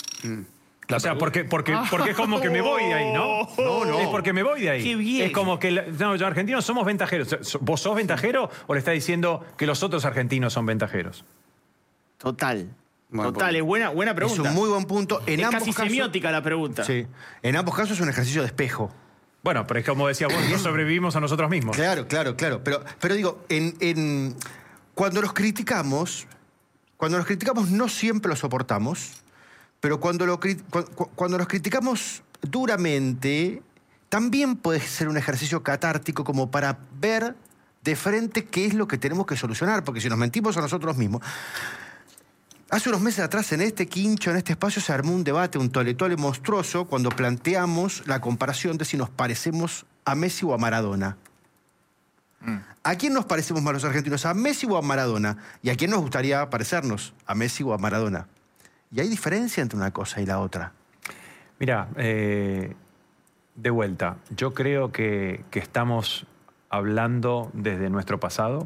O sea, porque, porque, porque es como que me voy de ahí, ¿no? No, no. Es porque me voy de ahí. Qué bien. Es como que la- no, los argentinos somos ventajeros. ¿Vos sos ventajero o le está diciendo que los otros argentinos son ventajeros? total. Buen total, punto. es buena, buena pregunta. Es un muy buen punto. En es ambos casi casos, semiótica la pregunta. Sí. En ambos casos es un ejercicio de espejo. Bueno, pero es como decía vos, no sobrevivimos a nosotros mismos. Claro, claro, claro. Pero, pero digo, en, en- cuando los criticamos, cuando los criticamos no siempre los soportamos, pero cuando, lo, cri- cu- cu- cuando los criticamos duramente, también puede ser un ejercicio catártico como para ver de frente qué es lo que tenemos que solucionar, porque si nos mentimos a nosotros mismos. Hace unos meses atrás, en este quincho, en este espacio, se armó un debate, un tole-tole monstruoso, cuando planteamos la comparación de si nos parecemos a Messi o a Maradona. ¿A quién nos parecemos más los argentinos? ¿A Messi o a Maradona? ¿Y a quién nos gustaría parecernos? ¿A Messi o a Maradona? Y hay diferencia entre una cosa y la otra. Mira, eh, de vuelta, yo creo que, que estamos hablando desde nuestro pasado.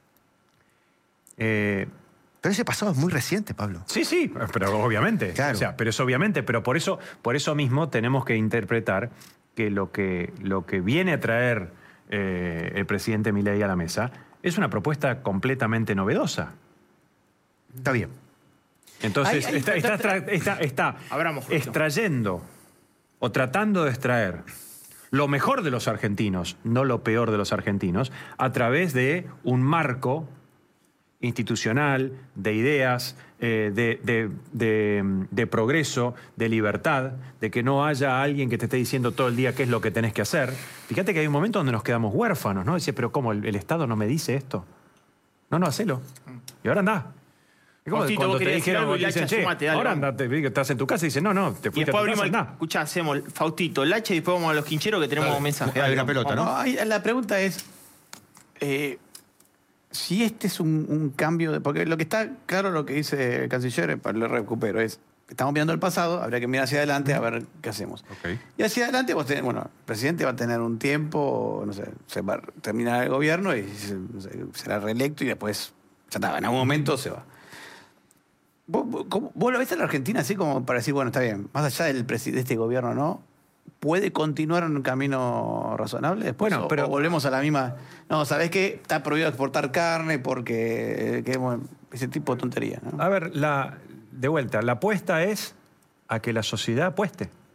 Eh, Pero ese pasado es muy reciente, Pablo. Sí, sí, pero obviamente. Claro. O sea, pero es obviamente, pero por eso, por eso mismo tenemos que interpretar que lo que, lo que viene a traer eh, el presidente Milei a la mesa es una propuesta completamente novedosa. Está bien. Entonces, Ay, ay, está, está, tra- está- está Abramos, Julio. extrayendo o tratando de extraer lo mejor de los argentinos, no lo peor de los argentinos, a través de un marco institucional, de ideas, eh, de, de- de- de progreso, de libertad, de que no haya alguien que te esté diciendo todo el día qué es lo que tenés que hacer. Fíjate que hay un momento donde nos quedamos huérfanos, ¿no? Dice, pero ¿cómo? ¿El, el Estado no me dice esto? No, no, hacelo. Y ahora andá. Es como Faustito, cuando vos te querías decir dijeron, algo y te dicen, Lacha, che, sumate, dale, ahora vamos. andate, estás en tu casa y dice, no, no, te Y fuiste después a tu abrimos casa, el... andá. Escuchá, hacemos Faustito, Lache y después vamos a los quincheros que tenemos un mensaje. Hay Dale, una vamos, pelota, vamos. ¿no? No, ahí la pregunta es eh, si este es un, un cambio de... Porque lo que está claro, lo que dice el canciller, para lo recupero, es estamos mirando el pasado, habría que mirar hacia adelante a ver qué hacemos. Ok. Y hacia adelante, vos tenés, bueno, el presidente va a tener un tiempo, no sé, se va a terminar el gobierno y se- no sé, será reelecto y después, ya está, en algún momento se va. ¿Vos, vos- cómo- vos lo ves en la Argentina así como para decir, bueno, está bien, más allá del presi- de este gobierno, ¿no? ¿Puede continuar en un camino razonable después? Bueno, o- pero- o volvemos a la misma... No, ¿sabés qué? Está prohibido exportar carne porque... que, bueno, ese tipo de tontería, ¿no? A ver, la, de vuelta, la apuesta es a que la sociedad apueste.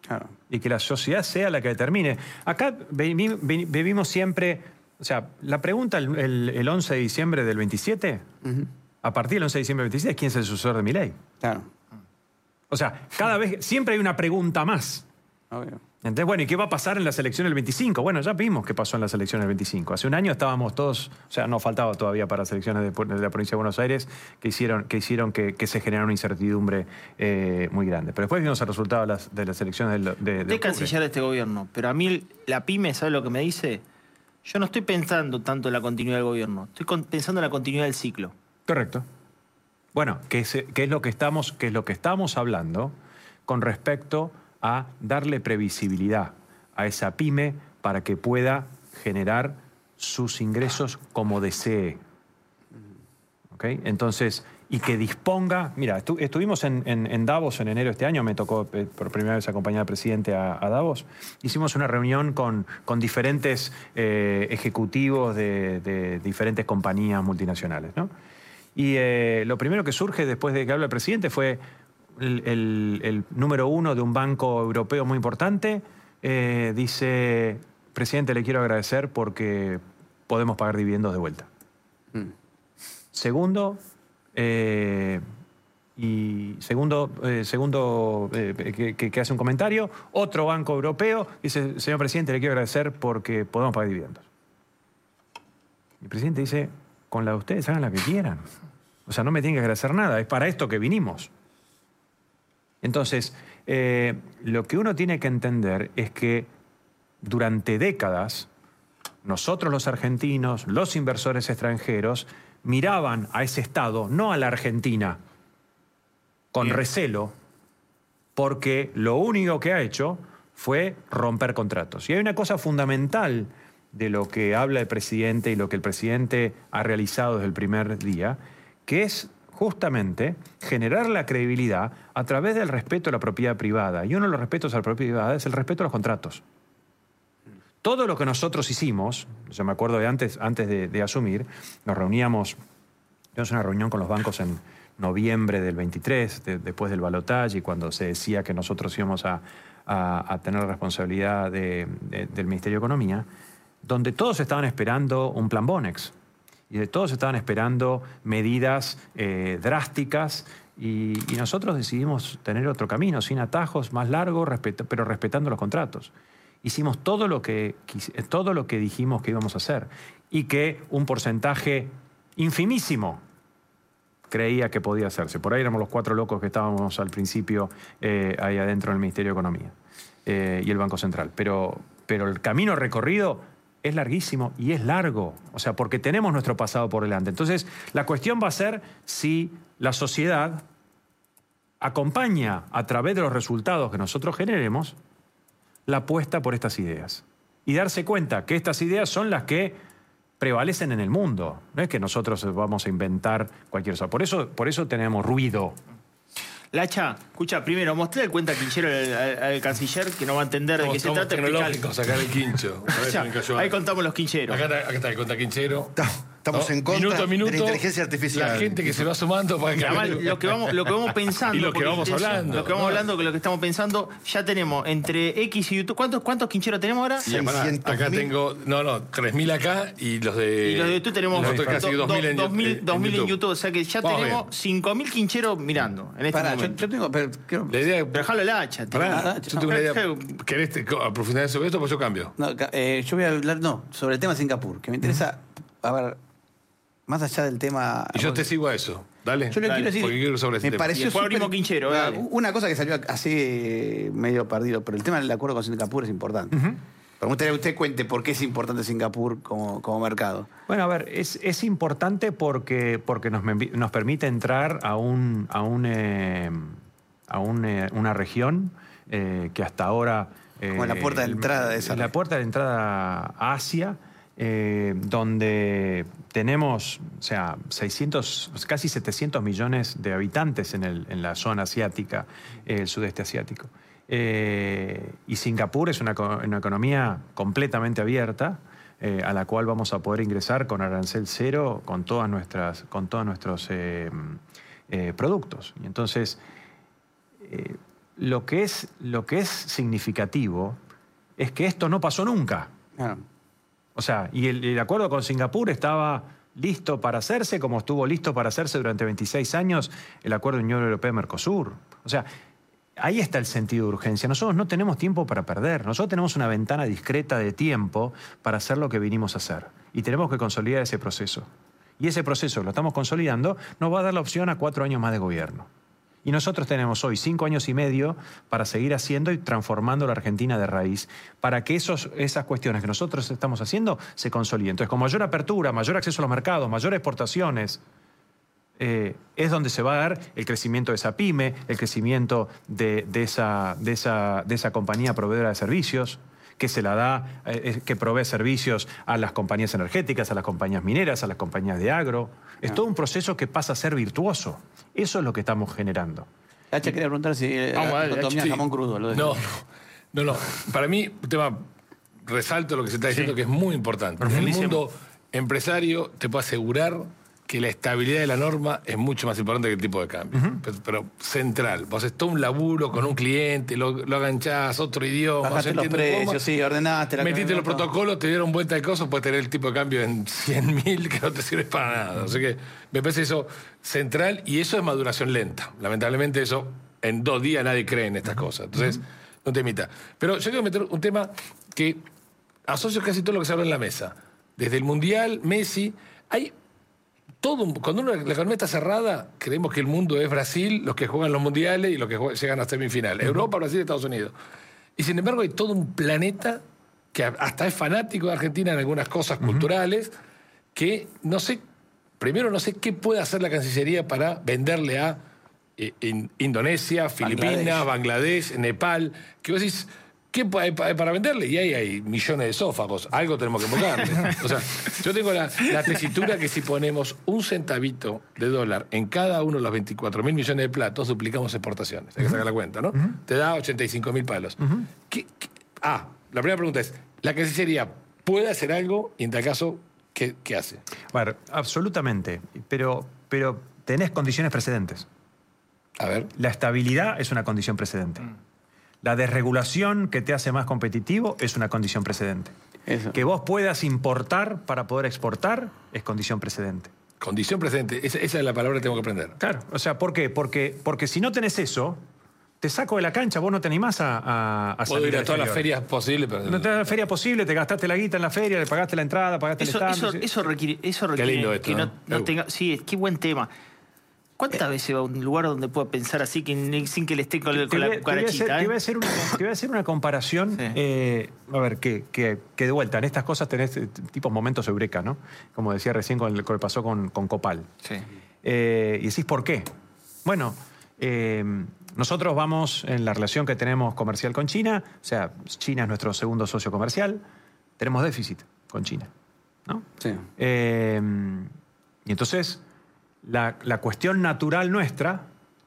Claro. Y que la sociedad sea la que determine. Acá vivi- vi- vivimos siempre, o sea, la pregunta el, el- el once de diciembre del veintisiete, Ujú. a partir del once de diciembre del veintisiete, ¿quién es el sucesor de Milei? Claro. O sea, cada vez, siempre hay una pregunta más. Obvio. Entonces, bueno, ¿y qué va a pasar en las elecciones del veinticinco? Bueno, ya vimos qué pasó en las elecciones del veinticinco. Hace un año estábamos todos, o sea, nos faltaba todavía para las elecciones de, de la provincia de Buenos Aires, que hicieron que, hicieron que, que se generara una incertidumbre eh, muy grande. Pero después vimos el resultado de las, de las elecciones del- de, de, Usted es octubre. canciller de este gobierno, pero a mí la pyme, ¿sabe lo que me dice? Yo no estoy pensando tanto en la continuidad del gobierno, estoy con- pensando en la continuidad del ciclo. Correcto. Bueno, ¿qué es, qué es lo que estamos, qué es lo que estamos hablando con respecto a darle previsibilidad a esa pyme para que pueda generar sus ingresos como desee? ¿Ok? Entonces, y que disponga... Mira, estu- estuvimos en, en- en Davos en enero de este año, me tocó eh, por primera vez acompañar al presidente a, a Davos. Hicimos una reunión con, con diferentes eh, ejecutivos de, de diferentes compañías multinacionales, ¿no? Y eh, lo primero que surge después de que habla el presidente fue el, el- el número uno de un banco europeo muy importante. eh, dice, presidente, le quiero agradecer porque podemos pagar dividendos de vuelta. Mm. Segundo, eh, y segundo, eh, segundo eh, que, que- que hace un comentario, otro banco europeo dice, señor presidente, le quiero agradecer porque podemos pagar dividendos. Y el presidente dice, con la de ustedes hagan la que quieran. O sea, no me tienen que agradecer nada, es para esto que vinimos. Entonces, eh, lo que uno tiene que entender es que durante décadas, nosotros los argentinos, los inversores extranjeros, miraban a ese Estado, no a la Argentina, con Bien. recelo, porque lo único que ha hecho fue romper contratos. Y hay una cosa fundamental de lo que habla el presidente y lo que el presidente ha realizado desde el primer día, que es justamente generar la credibilidad a través del respeto a la propiedad privada. Y uno de los respetos a la propiedad privada es el respeto a los contratos. Todo lo que nosotros hicimos, yo me acuerdo de antes, antes de, de asumir, nos reuníamos, tuvimos una reunión con los bancos en noviembre del veintitrés, de- después del balotaje, y cuando se decía que nosotros íbamos a, a- a tener la responsabilidad de- de- del Ministerio de Economía, donde todos estaban esperando un plan Bonex, y de todos estaban esperando medidas eh, drásticas, y, y nosotros decidimos tener otro camino, sin atajos, más largo, respet- pero respetando los contratos. Hicimos todo lo que, quis- todo lo que dijimos que íbamos a hacer, y que un porcentaje infimísimo creía que podía hacerse. Por ahí éramos los cuatro locos que estábamos al principio eh, ahí adentro del Ministerio de Economía eh, y el Banco Central. Pero, pero el camino recorrido es larguísimo y es largo, o sea, porque tenemos nuestro pasado por delante. Entonces, la cuestión va a ser si la sociedad acompaña a través de los resultados que nosotros generemos la apuesta por estas ideas. Y darse cuenta que estas ideas son las que prevalecen en el mundo. No es que nosotros vamos a inventar cualquier cosa. Por eso, por eso tenemos ruido. Lacha, escucha, primero, mostré el cuenta quinchero al, al- al canciller que no va a entender de Somos, qué se somos trata. explicar. tecnológicos, sacar el quincho. A ver, Ya, ven que yo- ahí contamos los quincheros. Acá está, acá está el cuenta quinchero. Estamos ¿no? en contra Minuto a minuto, de la inteligencia artificial. La gente que se va sumando para que... Y además, lo que vamos, lo que vamos pensando. Y lo que porque vamos eso, hablando, Lo que vamos ¿no? hablando, que lo que estamos pensando, ya tenemos entre X y YouTube. ¿Cuántos, cuántos quincheros tenemos ahora? Y pará, seiscientos acá mil. tengo, no, no, tres mil acá y los de... Y los de YouTube tenemos los de casi do- dos mil do- en, dos mil en- dos en mil en YouTube. YouTube. O sea que ya Vamos tenemos bien. cinco mil quincheros mirando en este Pará, yo, momento. yo tengo... Pero, quiero- La idea... Pero dejalo la hacha. tío. Pará, Nada, yo no. tengo una idea... Claro. ¿Querés te- a profundidad sobre esto? Pues yo cambio. no, ca- eh, yo voy a hablar, no, sobre el tema Singapur, que me interesa, a ver, más allá del tema... Y yo te sigo a eso. Dale. Yo le Dale, quiero decir, porque quiero sobre ese me tema. pareció Y después súper- abrimos quinchero, Ah, dale. una cosa que salió así eh, medio perdido, pero el tema del acuerdo con Singapur es importante. Pero me gustaría que usted cuente por qué es importante Singapur como, como mercado. Bueno, a ver, es, es importante porque, porque nos, me- nos permite entrar a, un, a, un, eh, a un, eh, una región eh, que hasta ahora... eh, Como la puerta de entrada de esa La región. puerta de entrada a Asia, eh, donde tenemos, o sea, seiscientos, casi setecientos millones de habitantes en, el, en la zona asiática, eh, el sudeste asiático. Eh, y Singapur es una, co- una economía completamente abierta, eh, a la cual vamos a poder ingresar con arancel cero con, todas nuestras, con todos nuestros eh, eh, productos. Y entonces, eh, lo que es, lo que es significativo es que esto no pasó nunca. Claro. O sea, y el, el acuerdo con Singapur estaba listo para hacerse, como estuvo listo para hacerse durante veintiséis años el acuerdo de Unión Europea-Mercosur. O sea, ahí está el sentido de urgencia. Nosotros no tenemos tiempo para perder. Nosotros tenemos una ventana discreta de tiempo para hacer lo que vinimos a hacer. Y tenemos que consolidar ese proceso. Y ese proceso, lo estamos consolidando, nos va a dar la opción a cuatro años más de gobierno. Y nosotros tenemos hoy cinco años y medio para seguir haciendo y transformando la Argentina de raíz, para que esos, esas cuestiones que nosotros estamos haciendo se consoliden. Entonces, con mayor apertura, mayor acceso a los mercados, mayores exportaciones, eh, es donde se va a dar el crecimiento de esa pyme, el crecimiento de, de, esa, de, esa, de esa compañía proveedora de servicios, que se la da, eh, que provee servicios a las compañías energéticas, a las compañías mineras, a las compañías de agro. Es todo un proceso que pasa a ser virtuoso. Eso es lo que estamos generando. Hacha, quería preguntar si eh, Vamos a ver, comía sí. jamón crudo. Lo de- No, no, no. Para mí, un tema, resalto lo que se está diciendo, Sí. que es muy importante. En el Profundicemos. mundo empresario, te puedo asegurar que la estabilidad de la norma es mucho más importante que el tipo de cambio. pero, pero central. Vos haces todo un laburo con un cliente, lo, lo aganchás, otro idioma. Bajaste se los entiende cómo, precios, sí, ordenaste la metiste los camioneta. protocolos, te dieron vuelta de cosas, puedes tener el tipo de cambio en cien mil que no te sirve para nada. Así que me parece eso central y eso es maduración lenta. Lamentablemente eso, en dos días nadie cree en estas cosas. Entonces, no te imita. Pero yo quiero meter un tema que asocio casi todo lo que se habla en la mesa. Desde el Mundial, Messi, hay todo un- cuando uno, la economía está cerrada, creemos que el mundo es Brasil, los que juegan los mundiales y los que juegan- llegan a semifinal. Europa, Brasil, Estados Unidos. Y sin embargo hay todo un planeta que hasta es fanático de Argentina en algunas cosas culturales, que no sé, primero no sé qué puede hacer la Cancillería para venderle a eh, in- Indonesia, Filipinas, Bangladesh, Nepal, que vos decís, ¿qué pa- hay pa- para venderle? Y ahí hay millones de esófagos, algo tenemos que buscarle. O sea, yo tengo la, la tesitura que si ponemos un centavito de dólar en cada uno de los veinticuatro mil millones de platos, duplicamos exportaciones. Hay que sacar la cuenta, ¿no? Te da ochenta y cinco mil palos. ¿Qué- qué- ah, la primera pregunta es, ¿la Cancillería puede hacer algo? Y en tal caso, ¿qué, qué hace? A ver, absolutamente. Pero, pero tenés condiciones precedentes. A ver. La estabilidad es una condición precedente. La desregulación que te hace más competitivo es una condición precedente. Eso. Que vos puedas importar para poder exportar es condición precedente. Condición presente, esa, esa es la palabra que tengo que aprender. Claro, o sea, ¿por qué? Porque, porque si no tenés eso, te saco de la cancha, vos no te animás a, a, a Puedo salir ir a al todas las exterior. ferias posibles, pero... No te da la feria posible, te gastaste la guita en la feria, le pagaste la entrada, pagaste Eso, el stand. eso, sí. eso requiere, eso Qué requiere lindo esto, que no, ¿no? no Ew. tenga. Sí, qué buen tema. ¿Cuántas veces va a un lugar donde pueda pensar así que ni- sin que le esté con, Te con voy a- la te voy a hacer- cucarachita? te ¿eh? voy a hacer una, te voy a hacer una comparación. Sí. eh, a ver, que, que, que de vuelta, en estas cosas tenés eh, tipos momentos eureka, ¿no? Como decía recién con el, con el pasó con, con Copal. Sí. Eh, y decís, ¿por qué? Bueno, eh, nosotros vamos en la relación que tenemos comercial con China, o sea, China es nuestro segundo socio comercial, tenemos déficit con China, ¿no? Sí. Eh, y entonces, la, la cuestión natural nuestra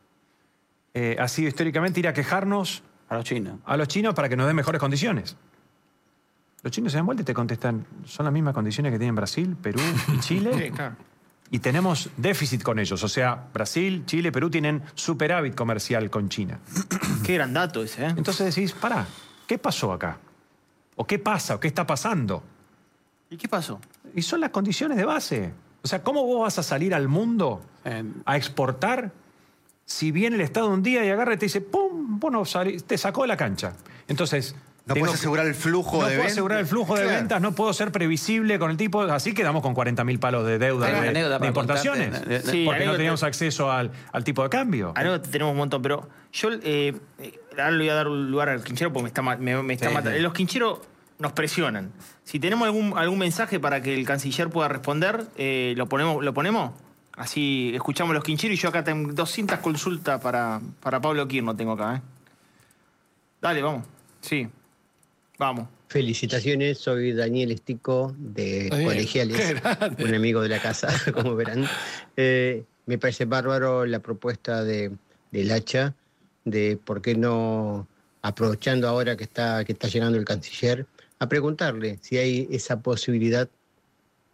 eh, ha sido históricamente ir a quejarnos A los chinos. a los chinos para que nos den mejores condiciones. Los chinos se dan vuelta y te contestan, son las mismas condiciones que tienen Brasil, Perú y Chile. Sí, claro. Y tenemos déficit con ellos. O sea, Brasil, Chile, Perú tienen superávit comercial con China. Qué gran dato ese, ¿eh? Entonces decís, pará, ¿qué pasó acá? ¿O qué pasa? ¿O qué está pasando? ¿Y qué pasó? Y son las condiciones de base. O sea, ¿cómo vos vas a salir al mundo Eh, a exportar si viene el Estado un día y agarra y te dice, ¡pum! Bueno, te sacó de la cancha. Entonces... No tengo puedes que- asegurar el flujo no de puedo ventas. asegurar el flujo de Claro. ventas, no puedo ser previsible con el tipo, así quedamos con cuarenta mil palos de deuda Hay una de, anécdota de para importaciones, contarte, de- de- Sí, porque no anécdota. teníamos acceso al, al tipo de cambio. Anécdota tenemos un montón, pero yo eh, eh, ahora le voy a dar un lugar al quinchero porque me está, ma- me, me está Sí, matando. sí. Los quincheros nos presionan. Si tenemos algún, algún mensaje para que el canciller pueda responder, eh, ¿lo ponemos? ¿Lo ponemos? Así escuchamos los quincheros y yo acá tengo doscientas consultas para, para Pablo Quirno tengo acá, ¿eh? Dale, vamos. Sí. Vamos. Felicitaciones, soy Daniel Estico de Daniel, Colegiales, qué grande. un amigo de la casa, como verán. Eh, me parece bárbaro la propuesta de, del Hacha, de por qué no, aprovechando ahora que está, que está llegando el canciller, a preguntarle si hay esa posibilidad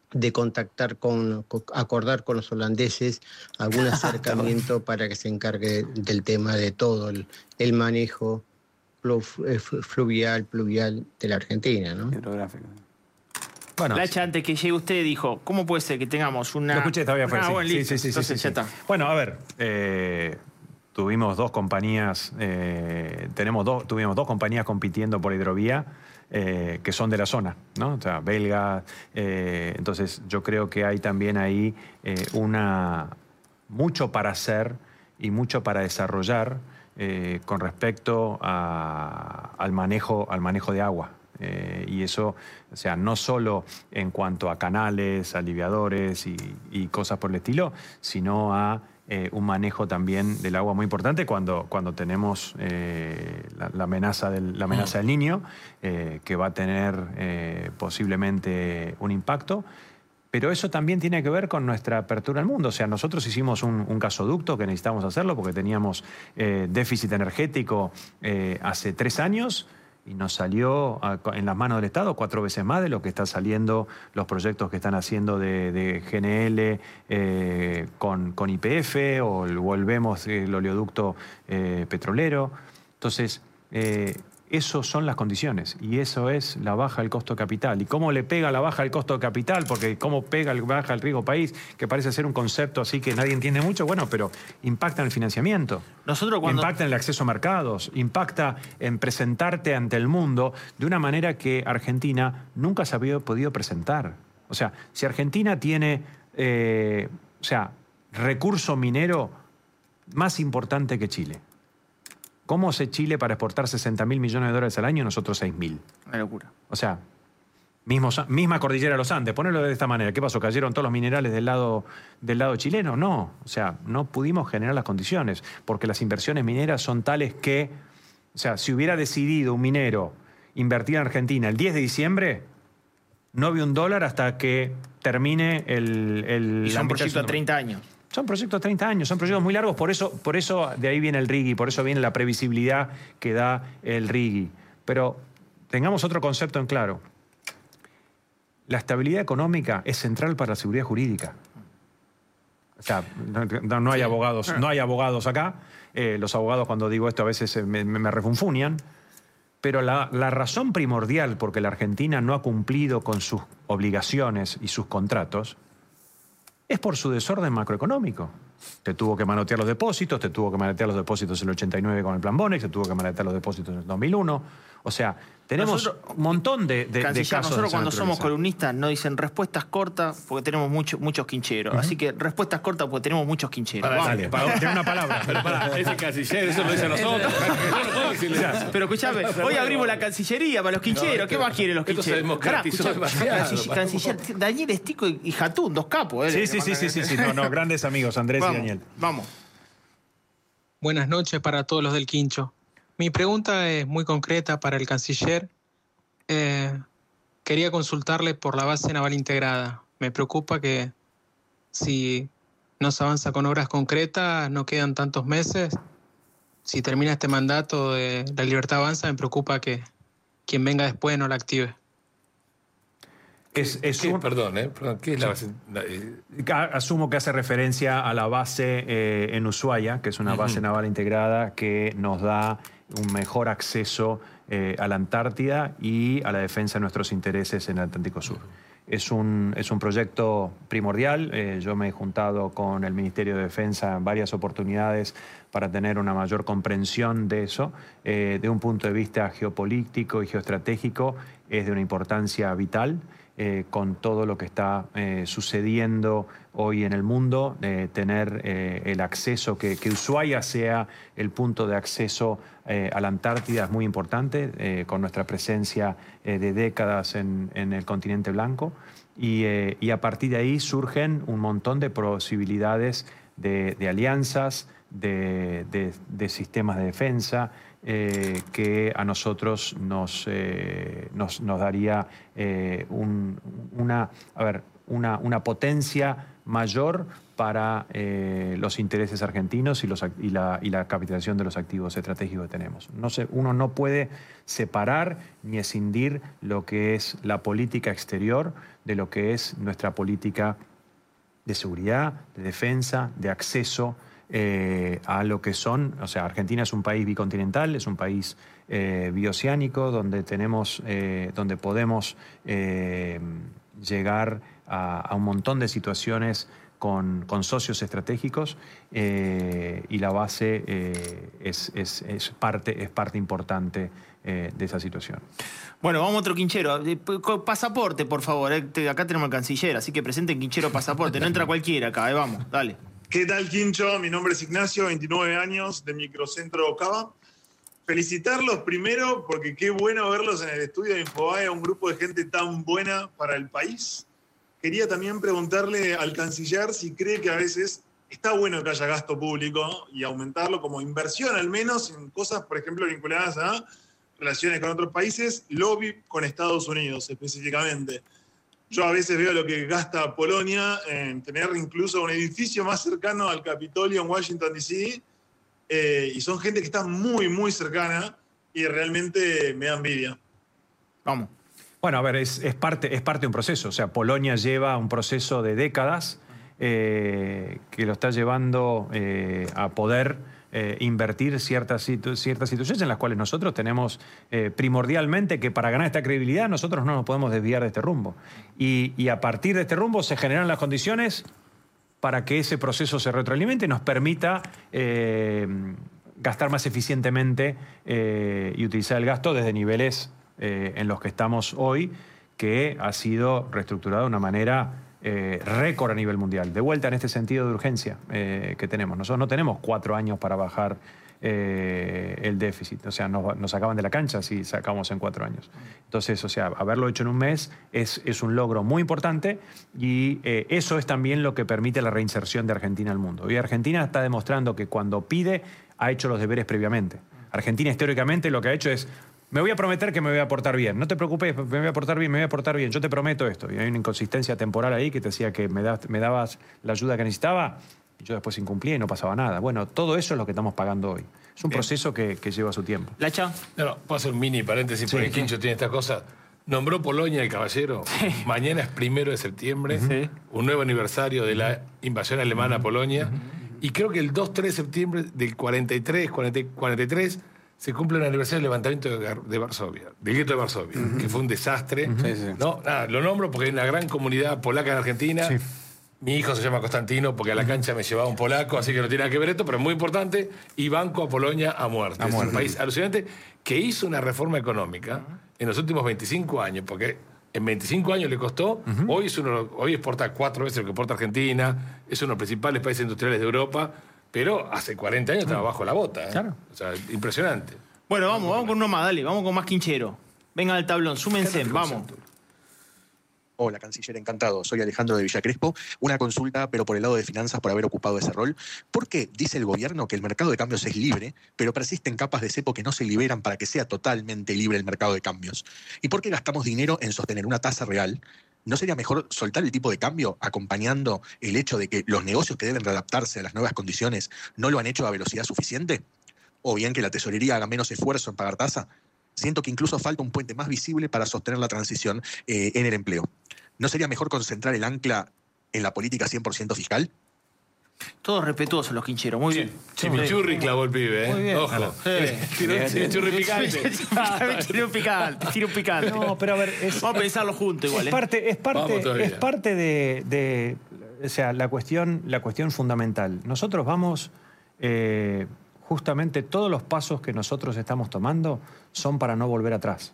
de contactar con, con, acordar con los holandeses algún acercamiento para que se encargue del tema de todo el, el manejo flu, fluvial, pluvial de la Argentina, ¿no? Hidrográfico. Bueno, Lacha, antes que llegue usted, dijo, ¿cómo puede ser que tengamos una... Lo escuché, todavía fue ah, así. bueno, Sí, listo. sí, sí, Entonces sí, ya sí. está. Bueno, a ver, eh, tuvimos dos compañías, eh, tenemos dos, tuvimos dos compañías compitiendo por hidrovía eh, que son de la zona, ¿no? O sea, belga. Eh, entonces, yo creo que hay también ahí eh, una mucho para hacer y mucho para desarrollar eh, con respecto a, al manejo, al manejo de agua. Eh, y eso, o sea, no solo en cuanto a canales, aliviadores y, y cosas por el estilo, sino a eh, un manejo también del agua muy importante cuando, cuando tenemos eh, la, la amenaza del, la amenaza del Niño, eh, que va a tener eh, posiblemente un impacto. Pero eso también tiene que ver con nuestra apertura al mundo. O sea, nosotros hicimos un, un gasoducto que necesitamos hacerlo porque teníamos eh, déficit energético eh, hace tres años. Y nos salió a, en las manos del Estado cuatro veces más de lo que están saliendo los proyectos que están haciendo de, de G N L eh, con, con Y P F o el, volvemos el oleoducto eh, petrolero. Entonces, eh, esas son las condiciones y eso es la baja del costo de capital. ¿Y cómo le pega la baja del costo de capital? Porque cómo pega la baja el riesgo país, que parece ser un concepto así que nadie entiende mucho, bueno, pero impacta en el financiamiento, Nosotros cuando... impacta en el acceso a mercados, impacta en presentarte ante el mundo de una manera que Argentina nunca se había podido presentar. O sea, si Argentina tiene, eh, o sea, recurso minero más importante que Chile, ¿cómo hace Chile para exportar sesenta mil millones de dólares al año y nosotros seis mil? Una locura. O sea, mismo, misma cordillera de los Andes, ponerlo de esta manera. ¿Qué pasó? ¿Cayeron todos los minerales del lado, del lado chileno? No. O sea, no pudimos generar las condiciones porque las inversiones mineras son tales que, o sea, si hubiera decidido un minero invertir en Argentina el diez de diciembre, no había un dólar hasta que termine el... el y son proyectos a treinta años. Son proyectos de treinta años, son proyectos muy largos, por eso, por eso de ahí viene el RIGI, por eso viene la previsibilidad que da el RIGI. Pero tengamos otro concepto en claro. La estabilidad económica es central para la seguridad jurídica. O sea, no, no hay, sí. abogados, no hay abogados acá. Eh, los abogados, cuando digo esto, a veces me, me, me refunfuñan. Pero la, la razón primordial por que la Argentina no ha cumplido con sus obligaciones y sus contratos es por su desorden macroeconómico. Te tuvo que manotear los depósitos, te tuvo que manotear los depósitos en el ochenta y nueve con el Plan Bonex, te tuvo que manotear los depósitos en el dos mil uno. O sea, tenemos nosotros, un montón de, de, de casos. Nosotros de cuando somos columnistas nos dicen respuestas cortas porque tenemos mucho, muchos quincheros. Uh-huh. Así que respuestas cortas porque tenemos muchos quincheros. Para, dale, para, tiene una palabra. Pero para, ese canciller, eso lo dice a nosotros. Yo no puedo decirle eso. Pero escúchame, hoy abrimos la Cancillería para los quincheros. ¿Qué más quieren los quincheros? Canciller, Daniel Estico y Jatún, dos capos. ¿eh? Sí, sí, sí, sí, sí, sí. No, no, grandes amigos, Andrés vamos, y Daniel. Vamos. Buenas noches para todos los del Quincho. Mi pregunta es muy concreta para el canciller. Eh, quería consultarle por la base naval integrada. Me preocupa que si no se avanza con obras concretas, no quedan tantos meses. Si termina este mandato de La Libertad Avanza, me preocupa que quien venga después no la active. Es, es ¿Qué, un, perdón, ¿eh? Perdón, ¿qué es la base? Asumo que hace referencia a la base eh, en Ushuaia, que es una base uh-huh. naval integrada que nos da un mejor acceso eh, a la Antártida y a la defensa de nuestros intereses en el Atlántico Sur. Uh-huh. Es un, es un proyecto primordial. Eh, yo me he juntado con el Ministerio de Defensa en varias oportunidades para tener una mayor comprensión de eso. Eh, de un punto de vista geopolítico y geoestratégico, es de una importancia vital. Eh, con todo lo que está eh, sucediendo hoy en el mundo, eh, tener eh, el acceso, que, que Ushuaia sea el punto de acceso eh, a la Antártida es muy importante, eh, con nuestra presencia eh, de décadas en, en el continente blanco, y, eh, y a partir de ahí surgen un montón de posibilidades de, de alianzas, de, de, de sistemas de defensa, Eh, que a nosotros nos, eh, nos, nos daría eh, un, una, a ver, una, una potencia mayor para eh, los intereses argentinos y, los, y, la, y la capitalización de los activos estratégicos que tenemos. No se, uno no puede separar ni escindir lo que es la política exterior de lo que es nuestra política de seguridad, de defensa, de acceso eh, a lo que son... O sea, Argentina es un país bicontinental, es un país eh, bioceánico, donde, tenemos, eh, donde podemos eh, llegar a, a un montón de situaciones Con, con socios estratégicos eh, y la base eh, es, es, es, parte, es parte importante eh, de esa situación. Bueno, vamos a otro quinchero. Pasaporte, por favor. Acá tenemos al canciller, así que presenten quinchero pasaporte. No entra cualquiera acá, eh, vamos, dale. ¿Qué tal, Quincho? Mi nombre es Ignacio, veintinueve años, de Microcentro Cava. Felicitarlos primero porque qué bueno verlos en el estudio de Infobae, un grupo de gente tan buena para el país. Quería también preguntarle al canciller si cree que a veces está bueno que haya gasto público y aumentarlo como inversión, al menos en cosas, por ejemplo, vinculadas a relaciones con otros países, lobby con Estados Unidos específicamente. Yo a veces veo lo que gasta Polonia en tener incluso un edificio más cercano al Capitolio en Washington, D C, eh, y son gente que está muy, muy cercana y realmente me da envidia. Vamos. Bueno, a ver, es, es, parte, es parte de un proceso. O sea, Polonia lleva un proceso de décadas eh, que lo está llevando eh, a poder eh, invertir ciertas, situ ciertas situaciones en las cuales nosotros tenemos eh, primordialmente que para ganar esta credibilidad nosotros no nos podemos desviar de este rumbo. Y, y a partir de este rumbo se generan las condiciones para que ese proceso se retroalimente y nos permita eh, gastar más eficientemente eh, y utilizar el gasto desde niveles Eh, en los que estamos hoy, que ha sido reestructurado de una manera eh, récord a nivel mundial. De vuelta en este sentido de urgencia eh, que tenemos. Nosotros no tenemos cuatro años para bajar eh, el déficit. O sea, nos, nos sacaban de la cancha si sacamos en cuatro años. Entonces, o sea, haberlo hecho en un mes es, es un logro muy importante y eh, eso es también lo que permite la reinserción de Argentina al mundo. Hoy Argentina está demostrando que cuando pide, ha hecho los deberes previamente. Argentina históricamente lo que ha hecho es: me voy a prometer que me voy a portar bien. No te preocupes, me voy a portar bien, me voy a portar bien. Yo te prometo esto. Y hay una inconsistencia temporal ahí que te decía que me, da, me dabas la ayuda que necesitaba y yo después incumplía y no pasaba nada. Bueno, todo eso es lo que estamos pagando hoy. Es un bien. proceso que, que lleva su tiempo. ¿Lacha? No, no, puedo hacer un mini paréntesis sí, porque sí. Quincho tiene esta cosa. Nombró Polonia el caballero. Sí. Mañana es primero de septiembre, sí. un nuevo aniversario de la invasión alemana a Polonia. Uh-huh. Y creo que el dos tres de septiembre del cuarenta y tres, cuarenta, cuarenta y tres... se cumple el aniversario del levantamiento de, de Varsovia, del gueto de Varsovia, uh-huh. que fue un desastre. Uh-huh. sí, sí. No, nada, lo nombro porque hay una gran comunidad polaca en Argentina. Sí. Mi hijo se llama Constantino porque a la cancha me llevaba un polaco, así que no tiene nada que ver esto, pero es muy importante. Y banco a Polonia a muerte. A es muerte. Un país alucinante que hizo una reforma económica uh-huh. en los últimos veinticinco años, porque en veinticinco años le costó. Uh-huh. Hoy, es uno, hoy exporta cuatro veces lo que exporta Argentina, es uno de los principales países industriales de Europa. Pero hace cuarenta años estaba bajo la bota. ¿eh? Claro. O sea, impresionante. Bueno, vamos, vamos con uno más, dale. Vamos con más quinchero. Vengan al tablón, súmense, vamos. Hola, canciller, encantado. Soy Alejandro de Villa Crespo. Una consulta, pero por el lado de finanzas, por haber ocupado ese rol. ¿Por qué dice el gobierno que el mercado de cambios es libre, pero persisten capas de cepo que no se liberan para que sea totalmente libre el mercado de cambios? ¿Y por qué gastamos dinero en sostener una tasa real? ¿No sería mejor soltar el tipo de cambio acompañando el hecho de que los negocios que deben readaptarse a las nuevas condiciones no lo han hecho a velocidad suficiente? ¿O bien que la tesorería haga menos esfuerzo en pagar tasa? Siento que incluso falta un puente más visible para sostener la transición eh, en el empleo. ¿No sería mejor concentrar el ancla en la política cien por ciento fiscal? Todos respetuosos los quincheros, muy bien. Chimichurri clavó el pibe, ¿eh? Muy bien. Ojo. Sí. Chimichurri picante. Tiro un picante, tiro un picante. No, pero a ver... Es, Vamos a pensarlo juntos igual, es ¿eh? Parte, es parte, es parte de, de... O sea, la cuestión, la cuestión fundamental. Nosotros vamos... Eh, justamente todos los pasos que nosotros estamos tomando son para no volver atrás.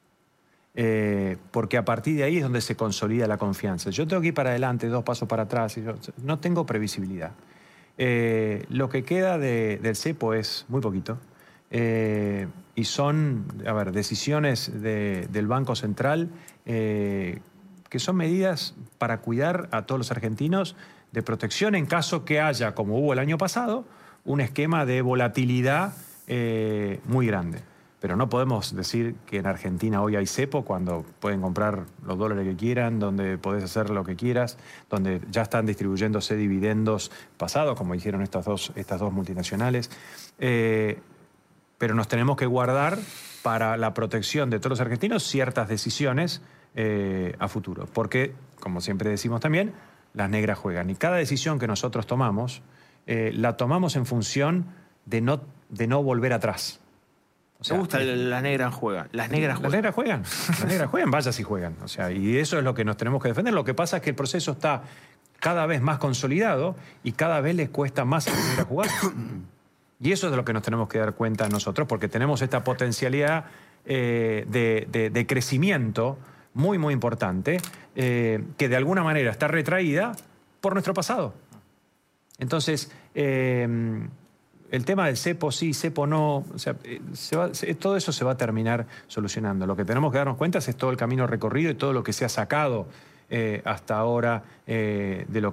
Eh, porque a partir de ahí es donde se consolida la confianza. Yo tengo que ir para adelante, dos pasos para atrás, y yo no tengo previsibilidad. Eh, lo que queda de, del cepo es muy poquito. Eh, y son, a ver, decisiones de, del Banco Central eh, que son medidas para cuidar a todos los argentinos de protección en caso que haya, como hubo el año pasado, un esquema de volatilidad eh, muy grande. pero no podemos decir que en Argentina hoy hay cepo cuando pueden comprar los dólares que quieran, donde podés hacer lo que quieras, donde ya están distribuyéndose dividendos pasados, como hicieron estas dos, estas dos multinacionales. Eh, pero nos tenemos que guardar para la protección de todos los argentinos ciertas decisiones eh, a futuro. Porque, como siempre decimos también, las negras juegan. Y cada decisión que nosotros tomamos, eh, la tomamos en función de no, de no volver atrás. O sea, me gusta el, las negras juegan. Las negras juegan. Las negras juegan. Las negras juegan, vaya si juegan. O sea, y eso es lo que nos tenemos que defender. Lo que pasa es que el proceso está cada vez más consolidado y cada vez les cuesta más a las negras jugar. Y eso es de lo que nos tenemos que dar cuenta nosotros, porque tenemos esta potencialidad eh, de, de, de crecimiento muy, muy importante, eh, que de alguna manera está retraída por nuestro pasado. Entonces, eh, el tema del cepo sí, cepo no, o sea, se va, se, todo eso se va a terminar solucionando. Lo que tenemos que darnos cuenta es todo el camino recorrido y todo lo que se ha sacado eh, hasta ahora eh, de lo